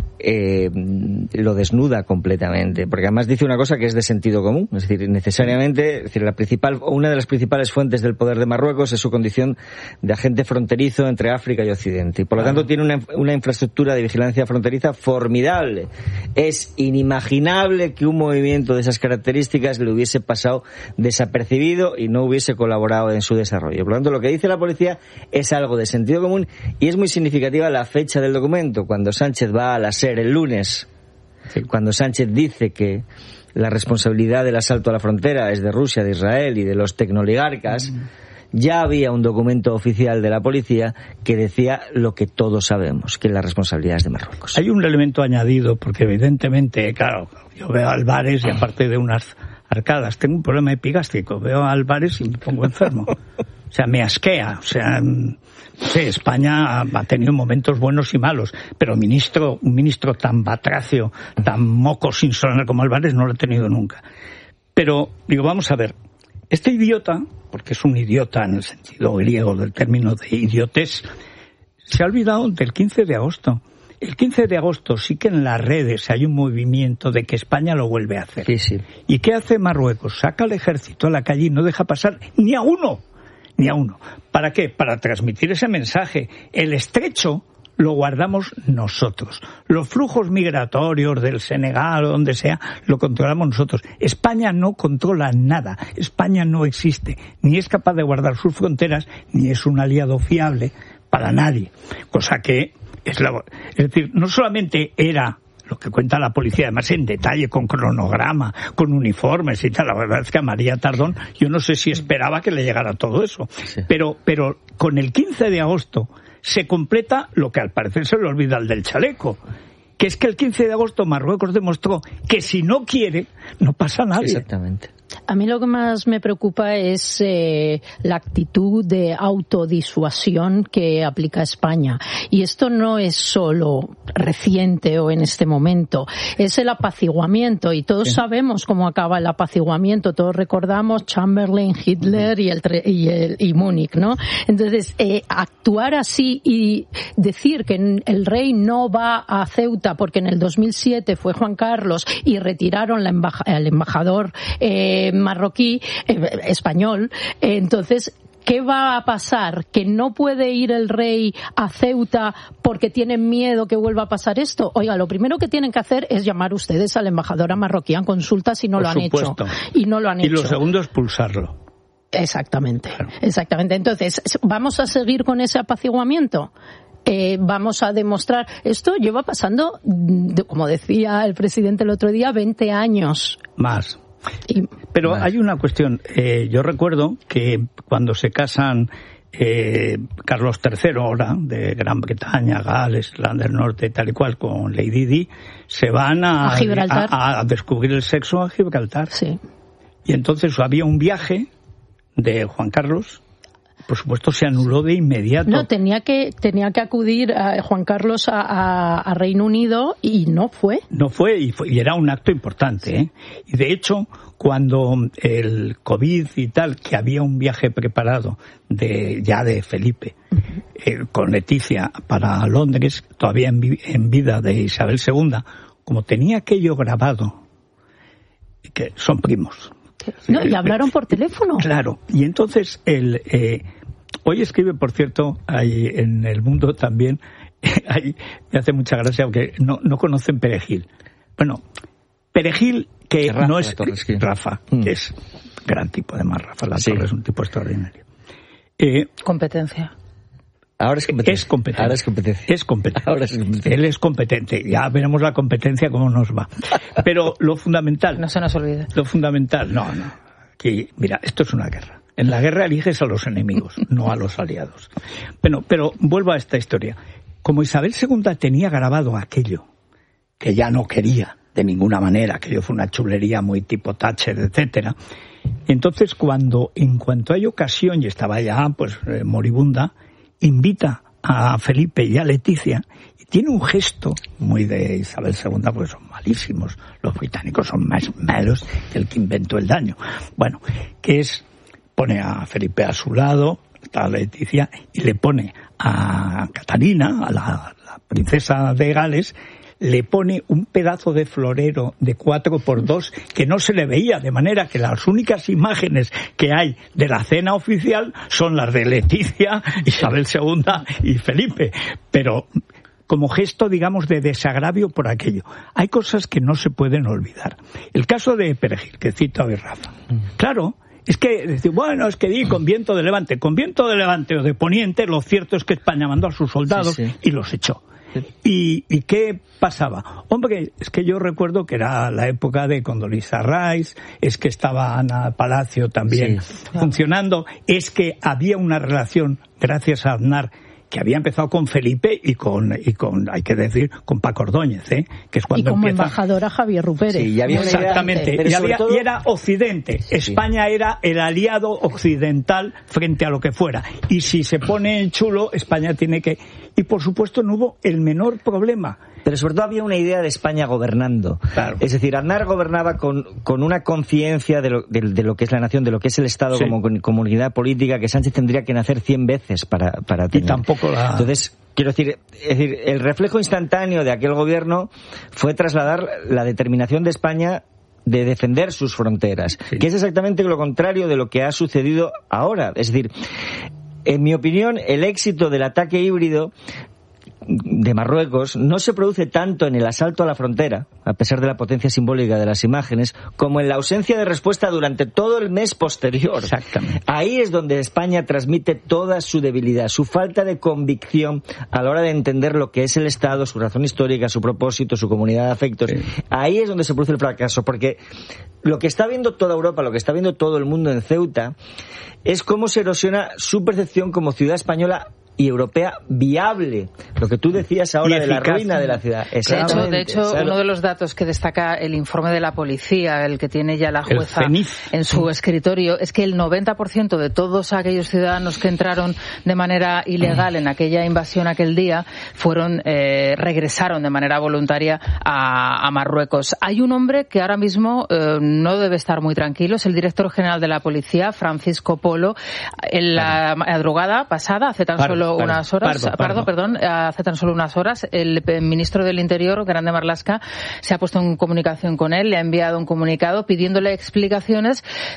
eh, lo desnuda completamente, porque además dice una cosa que es de sentido común, es decir, necesariamente, es decir, la principal, una de las principales fuentes del poder de Marruecos es su condición de agente fronterizo entre África y Occidente, y por lo tanto tiene una, una infraestructura de vigilancia fronteriza formidable. Es inimaginable que un movimiento de esas características le hubiese pasado desapercibido y no hubiese colaborado en su desarrollo. Por lo tanto, lo que dice la policía es algo de sentido común y es muy significativa la fecha del documento, cuando Sánchez va a la SER el lunes, cuando Sánchez dice que la responsabilidad del asalto a la frontera es de Rusia, de Israel y de los tecnooligarcas, ya había un documento oficial de la policía que decía lo que todos sabemos, que la responsabilidad es de Marruecos. Hay un elemento añadido, porque evidentemente, claro, yo veo a Álvarez y aparte de unas arcadas, tengo un problema epigástrico, veo a Álvarez y me pongo enfermo. O sea, me asquea, o sea, sí, España ha tenido momentos buenos y malos, pero ministro, un ministro tan batracio, tan moco sin sonar como Álvarez no lo he tenido nunca. Pero, digo, vamos a ver, este idiota, porque es un idiota en el sentido griego del término de idiotes, se ha olvidado del quince de agosto. El quince de agosto sí que en las redes hay un movimiento de que España lo vuelve a hacer. Sí, sí. ¿Y qué hace Marruecos? Saca al ejército a la calle y no deja pasar ni a uno. Ni a uno. ¿Para qué? Para transmitir ese mensaje. El estrecho lo guardamos nosotros. Los flujos migratorios del Senegal o donde sea, lo controlamos nosotros. España no controla nada. España no existe. Ni es capaz de guardar sus fronteras, ni es un aliado fiable para nadie. Cosa que es la... Es decir, no solamente era lo que cuenta la policía, además en detalle, con cronograma, con uniformes y tal. La verdad es que a María Tardón, yo no sé si esperaba que le llegara todo eso. Sí. Pero, pero con el quince de agosto se completa lo que al parecer se le olvida al del chaleco, que es que el quince de agosto Marruecos demostró que si no quiere, no pasa nada. Exactamente. A mí lo que más me preocupa es eh, la actitud de autodisuasión que aplica España. Y esto no es solo reciente o en este momento, es el apaciguamiento. Y todos sí. sabemos cómo acaba el apaciguamiento. Todos recordamos Chamberlain, Hitler y, el, y, el, y Múnich, ¿no? Entonces, eh, actuar así y decir que el rey no va a Ceuta porque en el dos mil siete fue Juan Carlos y retiraron la embaja, el embajador eh, marroquí, eh, español, eh, entonces, ¿qué va a pasar? ¿Que no puede ir el rey a Ceuta porque tienen miedo que vuelva a pasar esto? Oiga, lo primero que tienen que hacer es llamar ustedes al embajador marroquí a consulta si no Por lo han supuesto. hecho. Y no lo han y hecho. Y lo segundo es pulsarlo. Exactamente, claro. exactamente. Entonces, ¿vamos a seguir con ese apaciguamiento? eh, vamos a demostrar. Esto lleva pasando, como decía el presidente el otro día, veinte años. Más. Y, Pero más. Hay una cuestión. Eh, yo recuerdo que cuando se casan eh, Carlos tercero, ahora, de Gran Bretaña, Gales, Irlanda del Norte, tal y cual, con Lady Di, se van a, a, Gibraltar. a, a descubrir el sexo a Gibraltar. Sí. Y entonces había un viaje de Juan Carlos, por supuesto se anuló de inmediato. No, tenía que tenía que acudir a Juan Carlos a, a, a Reino Unido y no fue. No fue y, fue y era un acto importante, ¿eh? Y de hecho, cuando el COVID y tal, que había un viaje preparado de ya de Felipe, uh-huh. eh, con Leticia para Londres, todavía en, vi, en vida de Isabel segunda, como tenía aquello grabado, que son primos. No, y hablaron por teléfono. Claro, y entonces el eh, hoy escribe, por cierto, ahí en El Mundo también, ahí me hace mucha gracia porque no, no conocen Perejil. Bueno, Perejil, que Rafa, no es Rafa, mm. que es gran tipo, además Rafa La sí. Torre es un tipo extraordinario. Eh, competencia. Ahora es competencia. Es competencia. Ahora es competencia. Es competente. Ahora es competencia. Él es competente. Ya veremos la competencia cómo nos va. Pero lo fundamental... No se nos olvide. Lo fundamental... No, no. Aquí, mira, esto es una guerra. En la guerra eliges a los enemigos, no a los aliados. Bueno, pero vuelvo a esta historia. Como Isabel segunda tenía grabado aquello, que ya no quería de ninguna manera, aquello fue una chulería muy tipo Thatcher, etcétera. Entonces, cuando, en cuanto hay ocasión, y estaba ya, pues, eh, moribunda, invita a Felipe y a Leticia y tiene un gesto muy de Isabel segunda, porque son malísimos, los británicos son más malos que el que inventó el daño. Bueno, que es, pone a Felipe a su lado, está Leticia, y le pone a Catalina, a la, la princesa de Gales, le pone un pedazo de florero de cuatro por dos que no se le veía, de manera que las únicas imágenes que hay de la cena oficial son las de Leticia, Isabel segunda y Felipe. Pero como gesto, digamos, de desagravio por aquello. Hay cosas que no se pueden olvidar. El caso de Perejil, que cita hoy Rafa. Claro, es que decir, bueno, es que di con viento de levante. Con viento de levante o de poniente, lo cierto es que España mandó a sus soldados sí, sí. y los echó. ¿Y, ¿Y qué pasaba? Hombre, es que yo recuerdo que era la época de Condoleezza Rice, es que estaba Ana Palacio también sí, claro. funcionando, es que había una relación, gracias a Aznar, que había empezado con Felipe y con, y con hay que decir, con Paco Ordóñez, ¿eh? Que es cuando y como empieza... embajadora Javier Rupérez. Sí, y había exactamente, y, había, todo... y era Occidente. Sí. España era el aliado occidental frente a lo que fuera. Y si se pone chulo, España tiene que... Y por supuesto no hubo el menor problema. Pero sobre todo había una idea de España gobernando. Claro. Es decir, Aznar gobernaba con, con una conciencia de lo, de, de lo que es la nación, de lo que es el Estado sí. como comunidad política, que Sánchez tendría que nacer cien veces para, para tener. Y tampoco la... Entonces, quiero decir, es decir, el reflejo instantáneo de aquel gobierno fue trasladar la determinación de España de defender sus fronteras, sí. que es exactamente lo contrario de lo que ha sucedido ahora. Es decir, en mi opinión, el éxito del ataque híbrido de Marruecos no se produce tanto en el asalto a la frontera, a pesar de la potencia simbólica de las imágenes, como en la ausencia de respuesta durante todo el mes posterior. Exactamente. Ahí es donde España transmite toda su debilidad, su falta de convicción a la hora de entender lo que es el Estado, su razón histórica, su propósito, su comunidad de afectos. Sí. Ahí es donde se produce el fracaso, porque lo que está viendo toda Europa, lo que está viendo todo el mundo en Ceuta, es cómo se erosiona su percepción como ciudad española y europea viable. Lo que tú decías ahora de la ruina de la ciudad. De hecho, de hecho uno de los datos que destaca el informe de la policía, el que tiene ya la jueza en su escritorio, es que el noventa por ciento de todos aquellos ciudadanos que entraron de manera ilegal en aquella invasión aquel día fueron eh, regresaron de manera voluntaria a, a Marruecos. Hay un hombre que ahora mismo eh, no debe estar muy tranquilo, es el director general de la policía, Francisco Polo. En la madrugada pasada, hace tan solo Pardo, unas horas, Pardo, Pardo, perdón, hace tan solo unas horas, el ministro del Interior, Grande Marlaska, se ha puesto en comunicación con él, le ha enviado un comunicado pidiéndole explicaciones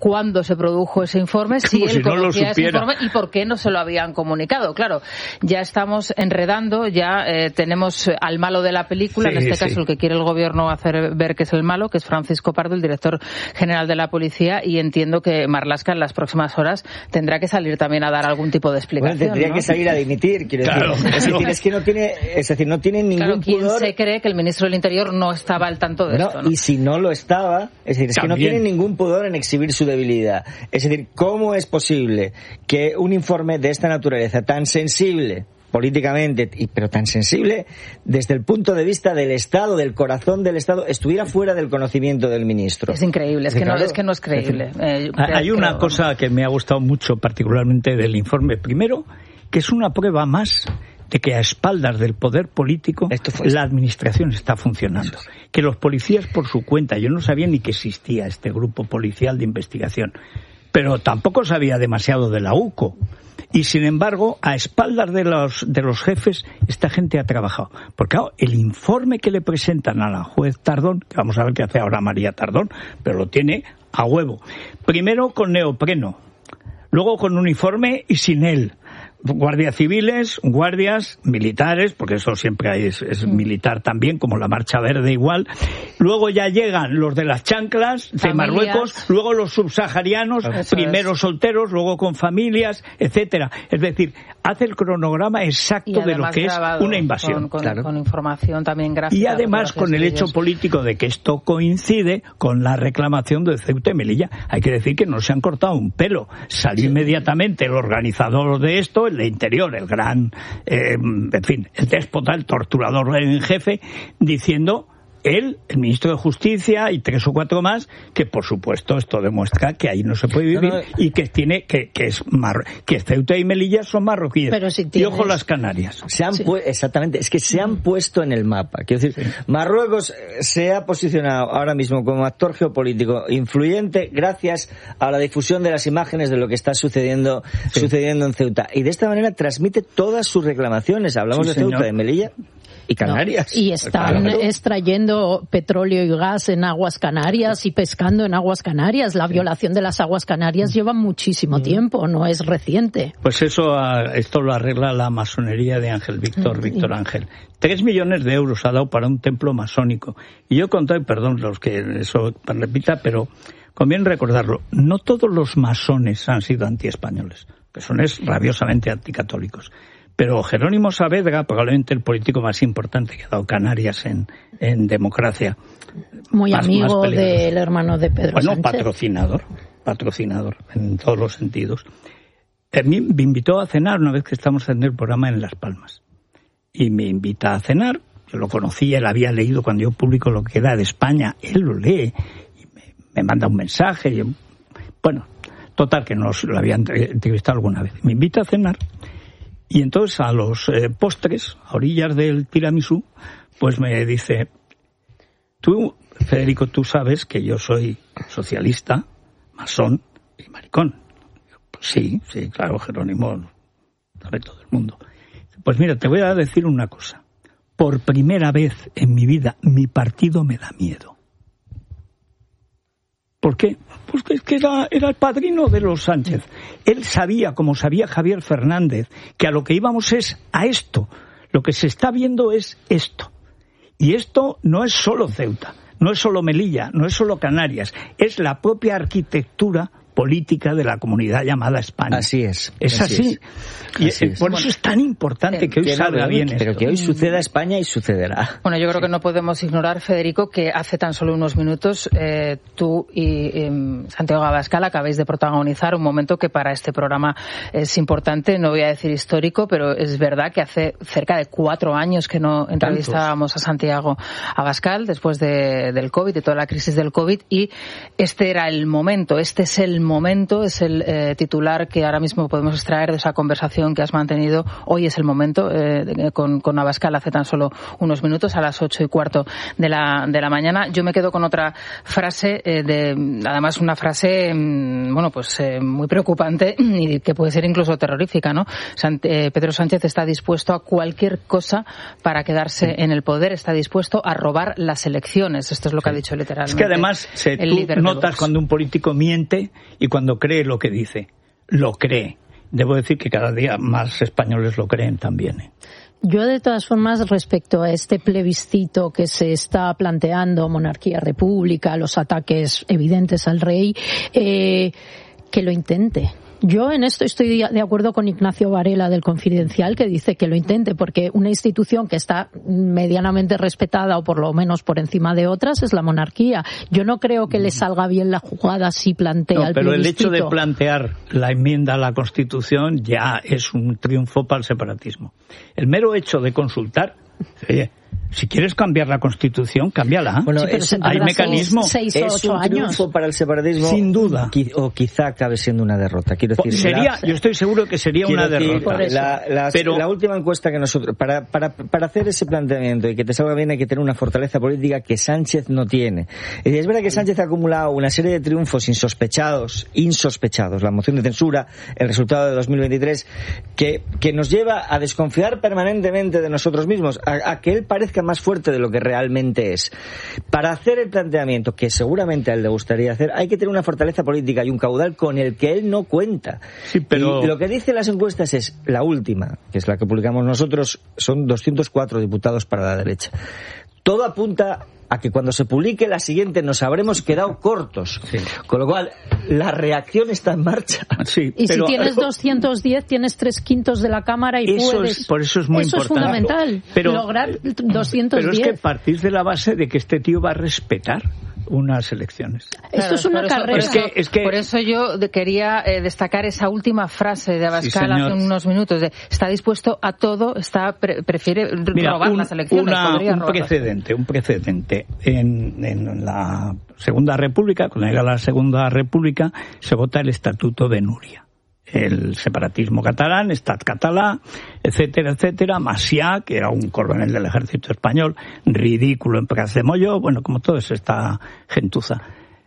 cuándo se produjo ese informe, si Como él si no conocía lo ese supiera. informe y por qué no se lo habían comunicado. Claro, ya estamos enredando, ya eh, tenemos al malo de la película, Sí, en este sí. caso el que quiere el gobierno hacer ver que es el malo, que es Francisco Pardo, el director general de la policía, y entiendo que Marlaska en las próximas horas tendrá que salir también a dar algún tipo de explicación. Bueno, tendría ¿no? que salir a dimitir, quiero Claro, decir. Es claro. decir, es que no tiene, es decir, no tiene ningún Claro, ¿quién pudor. se cree que el ministro del Interior no estaba al tanto de Bueno, esto? ¿no? y si no lo estaba, es decir, es que no También. tiene ningún pudor en exhibir su debilidad. Es decir, ¿cómo es posible que un informe de esta naturaleza, tan sensible políticamente, y, pero tan sensible desde el punto de vista del Estado, del corazón del Estado, estuviera fuera del conocimiento del ministro? Es increíble, es que, Claro. no, es que no es creíble. Eh, Hay creo- una cosa que me ha gustado mucho, particularmente del informe. Primero, que es una prueba más de que a espaldas del poder político la administración está funcionando. Que los policías por su cuenta, yo no sabía ni que existía este grupo policial de investigación, pero tampoco sabía demasiado de la U C O. Y sin embargo, a espaldas de los, de los jefes, esta gente ha trabajado. Porque claro, el informe que le presentan a la juez Tardón, que vamos a ver qué hace ahora María Tardón, pero lo tiene a huevo. Primero con neopreno, luego con uniforme y sin él. Guardias civiles, guardias militares, porque eso siempre hay, es, es militar también, como la Marcha Verde igual. Luego ya llegan los de las chanclas, de Familias. Marruecos, luego los subsaharianos, Eso primero es. solteros, luego con familias, etcétera. Es decir, hace el cronograma y exacto de lo además que es grabado una invasión. Con, con- con información también gráfica. Y además fotografías con el y hecho vídeos. político de que esto coincide con la reclamación de Ceuta y Melilla. Hay que decir que no se han cortado un pelo. Salió inmediatamente el organizador de esto, el de Interior, el gran, eh, en fin, el déspota, el torturador en jefe, diciendo él, el ministro de Justicia y tres o cuatro más, que por supuesto esto demuestra que ahí no se puede vivir No, no. y que tiene que que es mar, que Ceuta y Melilla son marroquíes. Pero si y tienes- ojo las Canarias. Se han pu- exactamente, es que se han puesto en el mapa. Quiero decir, Marruecos eh, se ha posicionado ahora mismo como actor geopolítico influyente gracias a la difusión de las imágenes de lo que está sucediendo sucediendo en Ceuta. Y de esta manera transmite todas sus reclamaciones. Hablamos Sí, de Ceuta, señor. de Melilla y Canarias. No, y están Claro. extrayendo petróleo y gas en aguas canarias y pescando en aguas canarias. La violación de las aguas canarias lleva muchísimo tiempo, no es reciente. Pues eso, ah, esto lo arregla la masonería de Ángel Víctor, Mm. Víctor Ángel. Tres millones de euros ha dado para un templo masónico. Y yo conté, perdón los que eso repita, pero conviene recordarlo, no todos los masones han sido antiespañoles, que son es rabiosamente anticatólicos. Pero Jerónimo Saavedra, probablemente el político más importante que ha dado Canarias en, en democracia. Muy Más- amigo más peligroso. del hermano de Pedro Bueno, Sánchez. patrocinador, patrocinador en todos los sentidos. A mí me invitó a cenar una vez que estamos haciendo el programa en Las Palmas. Y me invita a cenar. Yo lo conocía, él había leído cuando yo publico lo que era de España. Él lo lee y me, me manda un mensaje. Y yo- bueno, total, que nos lo había entre- entrevistado alguna vez. Me invita a cenar. Y entonces a los eh, postres, a orillas del tiramisú, pues me dice, tú, Federico, tú sabes que yo soy socialista, masón y maricón. Yo, pues sí, sí, claro, Jerónimo, sabe todo el mundo. Pues mira, te voy a decir una cosa. Por primera vez en mi vida, mi partido me da miedo. ¿Por qué? Pues que es que era, era el padrino de los Sánchez. Él sabía, como sabía Javier Fernández, que a lo que íbamos es a esto. Lo que se está viendo es esto. Y esto no es solo Ceuta, no es solo Melilla, no es solo Canarias, es la propia arquitectura política de la comunidad llamada España. Así es. Es así así. es. Y Así eh, es. por Bueno, eso es tan importante que hoy Que no, salga pero bien que- Pero esto. que hoy suceda España y sucederá. Bueno, yo creo que no podemos ignorar, Federico, que hace tan solo unos minutos eh, tú y eh, Santiago Abascal acabáis de protagonizar un momento que para este programa es importante, no voy a decir histórico, pero es verdad que hace cerca de cuatro años que no entrevistábamos a Santiago Abascal después de, del COVID, de toda la crisis del COVID, y este era el momento, este es el momento, es el eh, titular que ahora mismo podemos extraer de esa conversación que has mantenido. Hoy es el momento eh, con, con Abascal hace tan solo unos minutos, a las ocho y cuarto de la, de la mañana. Yo me quedo con otra frase, eh, de, además una frase, mm, bueno, pues eh, muy preocupante y que puede ser incluso terrorífica, ¿no? Sant- eh, Pedro Sánchez está dispuesto a cualquier cosa para quedarse en el poder, está dispuesto a robar las elecciones. Esto es lo que ha dicho literalmente. Es que además se, el tú líder de notas Vox. cuando un político miente y cuando cree lo que dice, lo cree. Debo decir que cada día más españoles lo creen también, ¿eh? Yo, de todas formas, respecto a este plebiscito que se está planteando, monarquía-república, los ataques evidentes al rey, eh, que lo intente. Yo en esto estoy de acuerdo con Ignacio Varela del Confidencial, que dice que lo intente, porque una institución que está medianamente respetada, o por lo menos por encima de otras, es la monarquía. Yo no creo que le salga bien la jugada si plantea no, el pero plebiscito. el hecho de plantear la enmienda a la Constitución ya es un triunfo para el separatismo. El mero hecho de consultar, oye, si quieres cambiar la Constitución, cámbiala. Bueno, sí, es, hay mecanismos. Seis o es ocho un años. triunfo para el separatismo. Sin duda. O quizá acabe siendo una derrota. Quiero decir, sería, la, yo estoy seguro que sería una decir, derrota. La, la, pero la última encuesta que nosotros... Para, para, para hacer ese planteamiento y que te salga bien hay que tener una fortaleza política que Sánchez no tiene. Es decir, es verdad que Sánchez ha acumulado una serie de triunfos insospechados, insospechados, la moción de censura, el resultado de dos mil veintitrés, que, que nos lleva a desconfiar permanentemente de nosotros mismos, a, a que él parezca más fuerte de lo que realmente es. Para hacer el planteamiento que seguramente a él le gustaría hacer, hay que tener una fortaleza política y un caudal con el que él no cuenta. Sí, pero... Y lo que dicen las encuestas es, la última, que es la que publicamos nosotros, son doscientos cuatro diputados para la derecha. Todo apunta a que cuando se publique la siguiente nos habremos quedado cortos. Sí. Con lo cual, la reacción está en marcha. Sí, y pero... si tienes doscientos diez, tienes tres quintos de la Cámara y eso puedes... Es, por eso es muy eso importante. Eso es fundamental, pero, lograr doscientos diez. Pero es que partís de la base de que este tío va a respetar unas elecciones. Esto claro, es una por carrera. Eso, por, es que, es que... por eso yo quería eh, destacar esa última frase de Abascal sí, hace unos minutos. De, está dispuesto a todo, está pre, prefiere Mira, robar un, las elecciones. Una, un robarlas. precedente, un precedente. En, en la Segunda República, cuando llega la Segunda República, se vota el Estatuto de Núria. El separatismo catalán, Estat català, etcétera, etcétera, Macià, que era un coronel del ejército español, ridículo en Pras de Molló, bueno, como toda esta gentuza.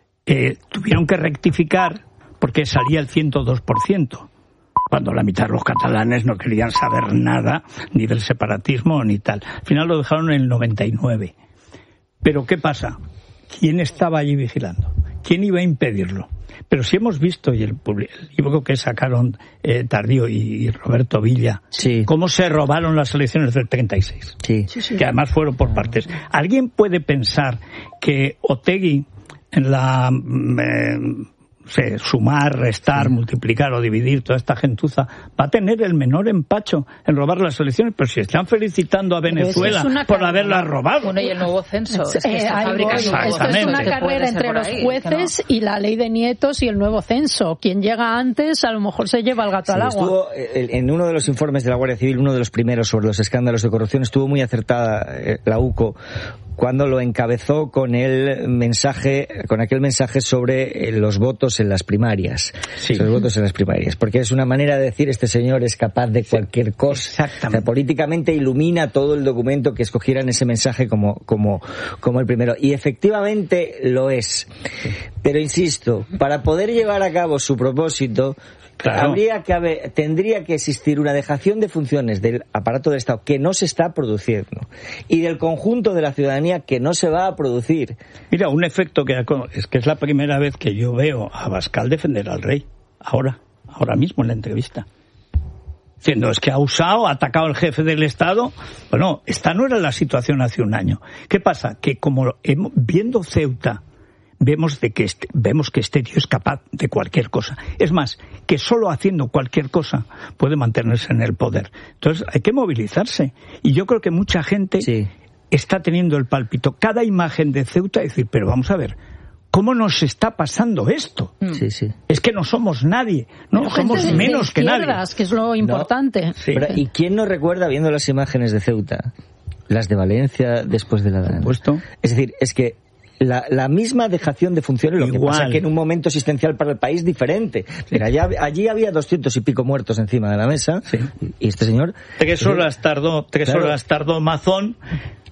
Eh, tuvieron que rectificar porque salía el ciento dos por ciento, cuando la mitad de los catalanes no querían saber nada, ni del separatismo ni tal. Al final lo dejaron en el noventa y nueve. Pero ¿qué pasa? ¿Quién estaba allí vigilando? ¿Quién iba a impedirlo? Pero si hemos visto, y el, el libro que sacaron eh, Tardío y, y Roberto Villa, sí. cómo se robaron las elecciones del treinta y seis, sí. Sí, sí. que además fueron por partes. ¿Alguien puede pensar que Otegi en la... Eh, sé, sumar, restar, sí. multiplicar o dividir toda esta gentuza, va a tener el menor empacho en robar las elecciones? Pero si están felicitando a Venezuela es por haberlas robado. Bueno, y el nuevo censo. Es que esta eh, fábrica esto es una carrera entre los jueces ¿no? y la ley de nietos y el nuevo censo. Quien llega antes a lo mejor se lleva el gato sí, al agua. Estuvo, en uno de los informes de la Guardia Civil, uno de los primeros sobre los escándalos de corrupción, estuvo muy acertada la U C O cuando lo encabezó con el mensaje, con aquel mensaje sobre los votos en las primarias. Sí. Sobre los votos en las primarias. Porque es una manera de decir, este señor es capaz de cualquier cosa. Exactamente. O sea, políticamente ilumina todo el documento que escogieran ese mensaje como, como, como el primero. Y efectivamente lo es. Pero insisto, para poder llevar a cabo su propósito, claro. habría que haber, tendría que existir una dejación de funciones del aparato del Estado que no se está produciendo y del conjunto de la ciudadanía que no se va a producir. Mira, un efecto que es que es la primera vez que yo veo a Abascal defender al rey, ahora, ahora mismo en la entrevista. Diciendo, es que ha usado, ha atacado al jefe del Estado. Bueno, esta no era la situación hace un año. ¿Qué pasa? Que como hemos, viendo Ceuta, vemos de que este, vemos que este tío es capaz de cualquier cosa. Es más, que solo haciendo cualquier cosa puede mantenerse en el poder. Entonces hay que movilizarse. Y yo creo que mucha gente sí. está teniendo el pálpito. Cada imagen de Ceuta, decir, pero vamos a ver, ¿cómo nos está pasando esto? Sí, sí. Es que no somos nadie, no pero somos de, menos de que nadie. Que es lo importante. No. Sí. Pero, ¿y quién no recuerda viendo las imágenes de Ceuta? Las de Valencia después de la Dana. Puesto. Es decir, es que La, la misma dejación de funciones, lo Igual. que pasa que en un momento existencial para el país diferente. Mira, allá, allí había doscientos y pico muertos encima de la mesa, sí. y este señor... Tres horas tardó, tres claro. horas tardó Mazón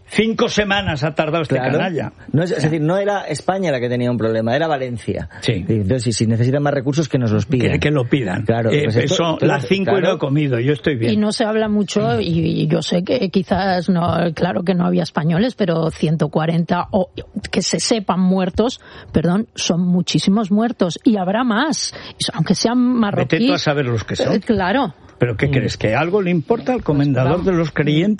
Cinco semanas ha tardado este claro. canalla. No es, es decir, no era España la que tenía un problema, era Valencia. Sí. Entonces, si, si necesitan más recursos, que nos los pidan. Que, que lo pidan. Claro. Eh, pues esto, son entonces, las cinco claro. y no he comido, yo estoy bien. Y no se habla mucho, y, y yo sé que quizás, no, claro que no había españoles, pero ciento cuarenta, o que se sepan muertos, perdón, son muchísimos muertos. Y habrá más, aunque sean marroquíes. Vete tú a saber los que son. Eh, claro. ¿Pero qué crees? ¿Que algo le importa al comendador de los creyentes?